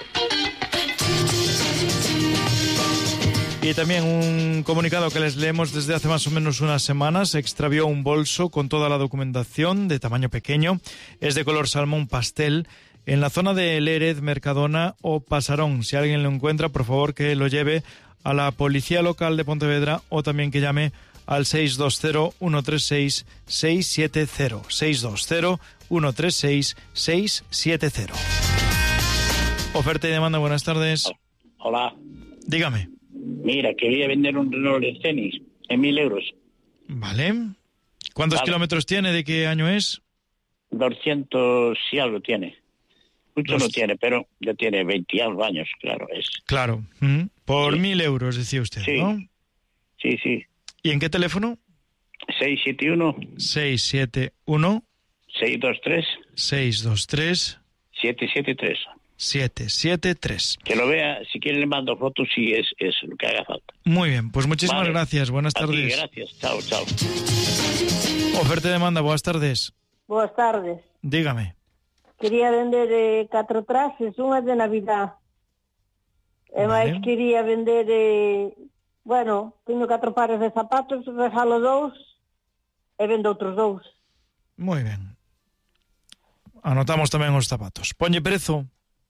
Y también un comunicado que les leemos desde hace más o menos unas semanas. Se extravió un bolso con toda la documentación de tamaño pequeño. Es de color salmón pastel en la zona de Lérez, Mercadona o Pasarón. Si alguien lo encuentra, por favor que lo lleve a la policía local de Pontevedra o también que llame al seis dos cero, uno tres seis, seis siete cero. seis dos cero, uno tres seis, seis siete cero. Oferta y demanda, buenas tardes. Hola. Dígame. Mira, quería vender un Renault Scenic en mil euros. Vale. ¿Cuántos Vale. kilómetros tiene? ¿De qué año es? doscientos y algo tiene. Mucho Dos- no tiene, pero ya tiene veinte y algo años, claro. es. Claro. Mm. Por mil euros, decía usted, Sí. ¿no? Sí, sí. ¿Y en qué teléfono? seis siete uno, seis siete uno, seis dos tres, seis dos tres, siete siete tres. siete siete tres. Que lo vea, si quiere le mando fotos si es, es lo que haga falta. Muy bien, pues muchísimas Vale. gracias. Buenas A ti, tardes. gracias. Chao, chao. Oferta y demanda, buenas tardes. Boas tardes. Dígame. Quería vender eh, catro traxes, unha de Navidad. E máis Vale. quería vender, eh, bueno, teño catro pares de zapatos, regalo dous e vendo outros dous. Muy bien. Anotamos tamén os zapatos. Ponlle prezo.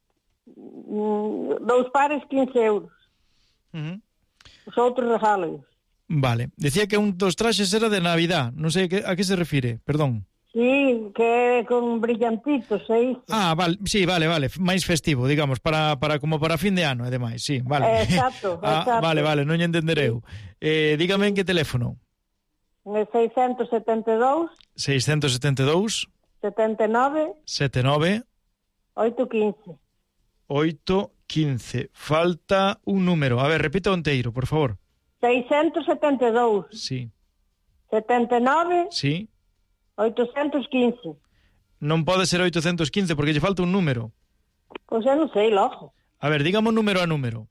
Mm, dous pares, quince euros. Ujú. Os outros regalo. Vale. Decía que un dos traxes era de Navidad. Non sei que, a que se refire, perdón. Sí, que é con brillantitos, é isto. Ah, vale, sí, vale, vale, máis festivo, digamos, para, para como para fin de ano e demais, sí, vale. Exacto, ah, exacto. vale, vale, non lle entendereu. Eh, dígame en que teléfono. En el seiscentos setenta e dous, seiscentos setenta e dous, setenta e nove, setenta e nove, oito quince. oito quince. Falta un número. A ver, repita o enteiro, por favor. seiscentos setenta e dous, Sí, setenta e nove, sí. oitocentos quince. Non pode ser oitocentos quince porque lle falta un número. Pois eu non sei, logo. A ver, dígame un número a número.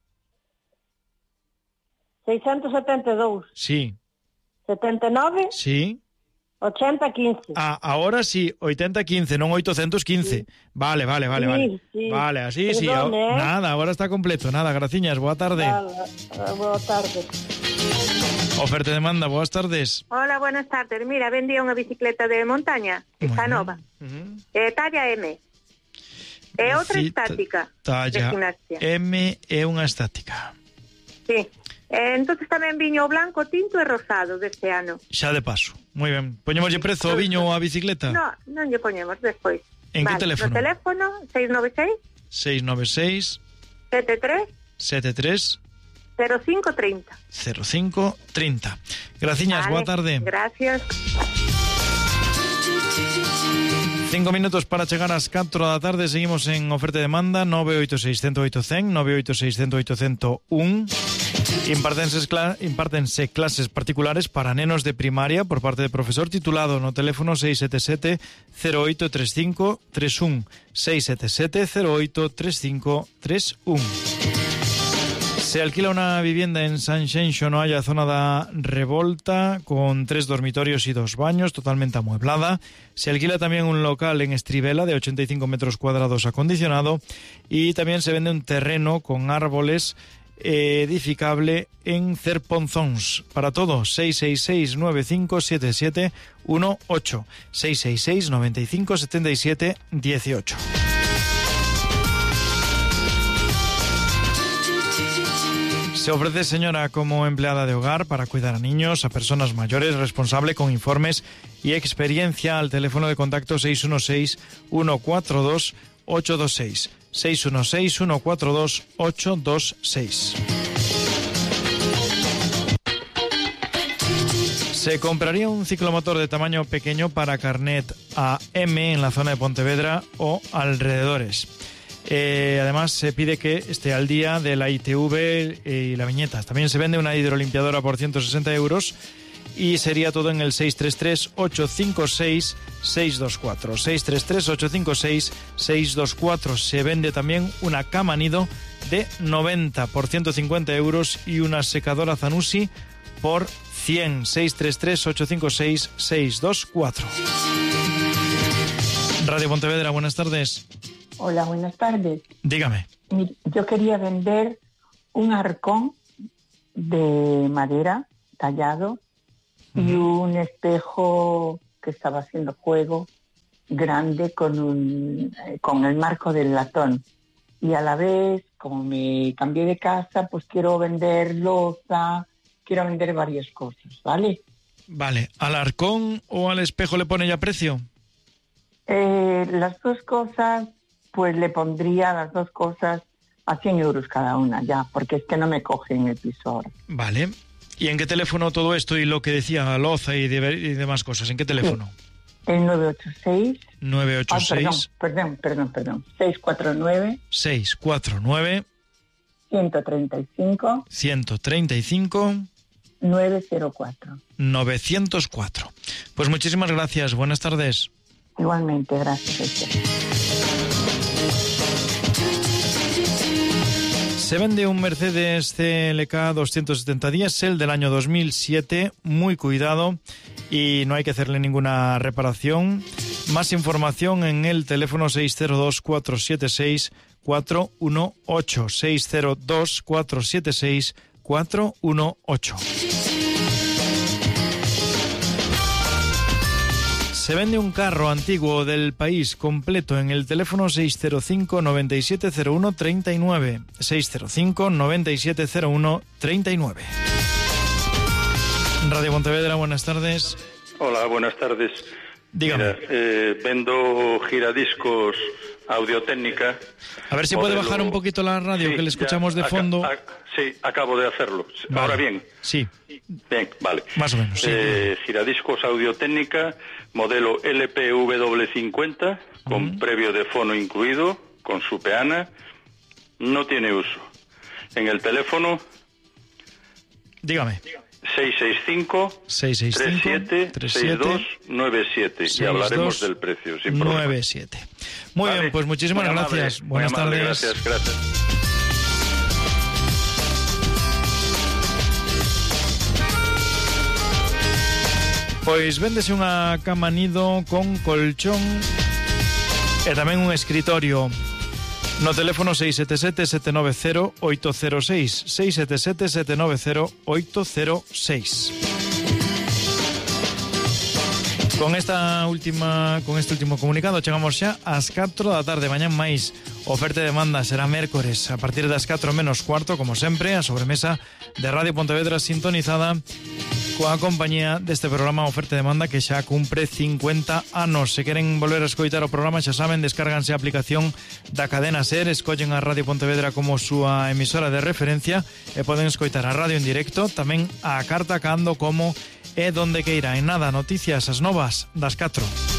seiscentos setenta e dous, Sí, setenta e nove, sí. ochenta quince. Ah, ahora sí, oitenta quince, non oitocentos quince. Vale, vale, vale, Sí, vale. sí. Vale, así sí. Perdón, a- eh. Nada, ahora está completo. Nada, graciñas. Boa tarde. Vale, boa tarde. Oferta e demanda, boas tardes. Hola, buenas tardes. Mira, vendía unha bicicleta de montaña, está nova. Eh, talla M. E outra Sí, estática de Talla gimnasia. M é unha estática. Sí. Eh, entonces tamén viño o blanco, tinto e rosado deste ano. Xa de paso. Moi ben. Poñemoslle prezo ao viño ou á bicicleta? No, non lle poñemos despois. En que Vale, teléfono? No teléfono seis nove seis, seis nove seis, sete tres, sete tres, cero cinco trinta. cero cinco trinta. Graciñas, Vale, boa tarde. Gracias. Cinco minutos para chegar ás catro da tarde. Seguimos en oferta e demanda nove oito seis, cero oito cero, nove oito seis, cero oito cero uno. Impartense, cla impártense clases particulares para nenos de primaria por parte de profesor titulado no teléfono seis sete sete, cero oito tres cinco tres uno, seis sete sete, cero oito tres cinco tres uno. Se alquila una vivienda en Sanxenxo, no haya zona da Revolta, con tres dormitorios y dos baños, totalmente amueblada. Se alquila también un local en Estribela de ochenta y cinco metros cuadrados acondicionado, y también se vende un terreno con árboles eh, edificable en Cerponzóns. Para todo, seis seis seis, nueve cinco siete siete uno ocho, seis seis seis, nueve cinco siete siete uno ocho. Se ofrece, señora, como empleada de hogar para cuidar a niños, a personas mayores, responsable con informes y experiencia al teléfono de contacto seis uno seis, uno cuatro dos, ocho dos seis. seis uno seis, uno cuatro dos, ocho dos seis. Se compraría un ciclomotor de tamaño pequeño para carnet A M en la zona de Pontevedra o alrededores. Eh, además, se pide que esté al día de la I T V y la viñeta. También se vende una hidrolimpiadora por ciento sesenta euros y sería todo en el seis tres tres, ocho cinco seis, seis dos cuatro. seis tres tres, ocho cinco seis, seis dos cuatro. Se vende también una cama nido de noventa por ciento cincuenta euros y una secadora Zanussi por cien. seis tres tres, ocho cinco seis, seis dos cuatro. Radio Pontevedra, buenas tardes. Hola, buenas tardes. Dígame. Mire, yo quería vender un arcón de madera tallado uh-huh. y un espejo que estaba haciendo juego grande con un con el marco del latón. Y a la vez, como me cambié de casa, pues quiero vender loza, quiero vender varias cosas, ¿vale? Vale. ¿Al arcón o al espejo le pone ya precio? Eh, las dos cosas, pues le pondría las dos cosas a cien euros cada una ya, porque es que no me cogen el piso ahora. Vale. ¿Y en qué teléfono todo esto y lo que decía loza y, de, y demás cosas? ¿En qué teléfono? Sí. El nueve ocho seis. nueve ocho seis. Ah, perdón, perdón, perdón, perdón. seis cuatro nueve. seis cuatro nueve. ciento treinta y cinco. ciento treinta y cinco. nueve cero cuatro. novecientos cuatro. Pues muchísimas gracias. Buenas tardes. Igualmente, gracias a usted. Se vende un Mercedes C L K doscientos setenta diesel del año dos mil siete, muy cuidado y no hay que hacerle ninguna reparación. Más información en el teléfono seis cero dos, cuatro siete seis, cuatro uno ocho, seis cero dos, cuatro siete seis, cuatro uno ocho. Se vende un carro antiguo del país completo en el teléfono seis cero cinco, noventa y siete cero uno, treinta y nueve. seis cero cinco, noventa y siete cero uno, treinta y nueve. Radio Pontevedra, buenas tardes. Hola, buenas tardes. Dígame. Mira, eh, vendo giradiscos Audio-Técnica. A ver si modelo... puede bajar un poquito la radio, sí, que le escuchamos de fondo. Ac- ac- sí, acabo de hacerlo. Vale. Ahora bien. Sí. Bien, vale. Más o menos, sí. Eh, giradiscos Audio-Técnica, modelo L P W cincuenta, con uh-huh. previo de fono incluido, con su peana. No tiene uso. En el teléfono... Dígame. seis seis cinco, tres siete, seis dos nueve siete y hablaremos del precio sin problema. nueve siete. Muy vale. bien, pues muchísimas muy gracias. Amable, Buenas amable, tardes. Gracias, gracias. Pois véndese unha cama nido con colchón e tamén un escritorio. No teléfono seis sete sete, sete nove cero, oito cero seis, seis sete sete, sete nove cero, oito cero seis. Con esta última, con este último comunicado chegamos xa ás catro da tarde. Mañán máis oferta e demanda será mércores a partir das catro menos cuarto, como sempre, a sobremesa de Radio Pontevedra sintonizada coa compañía deste programa Oferta e Demanda que xa cumpre cincuenta anos. Se queren volver a escoitar o programa, xa saben, descárganse a aplicación da cadena SER, escollen a Radio Pontevedra como súa emisora de referencia e poden escoitar a radio en directo, tamén a carta cando como e donde queira. En nada, noticias as novas das catro.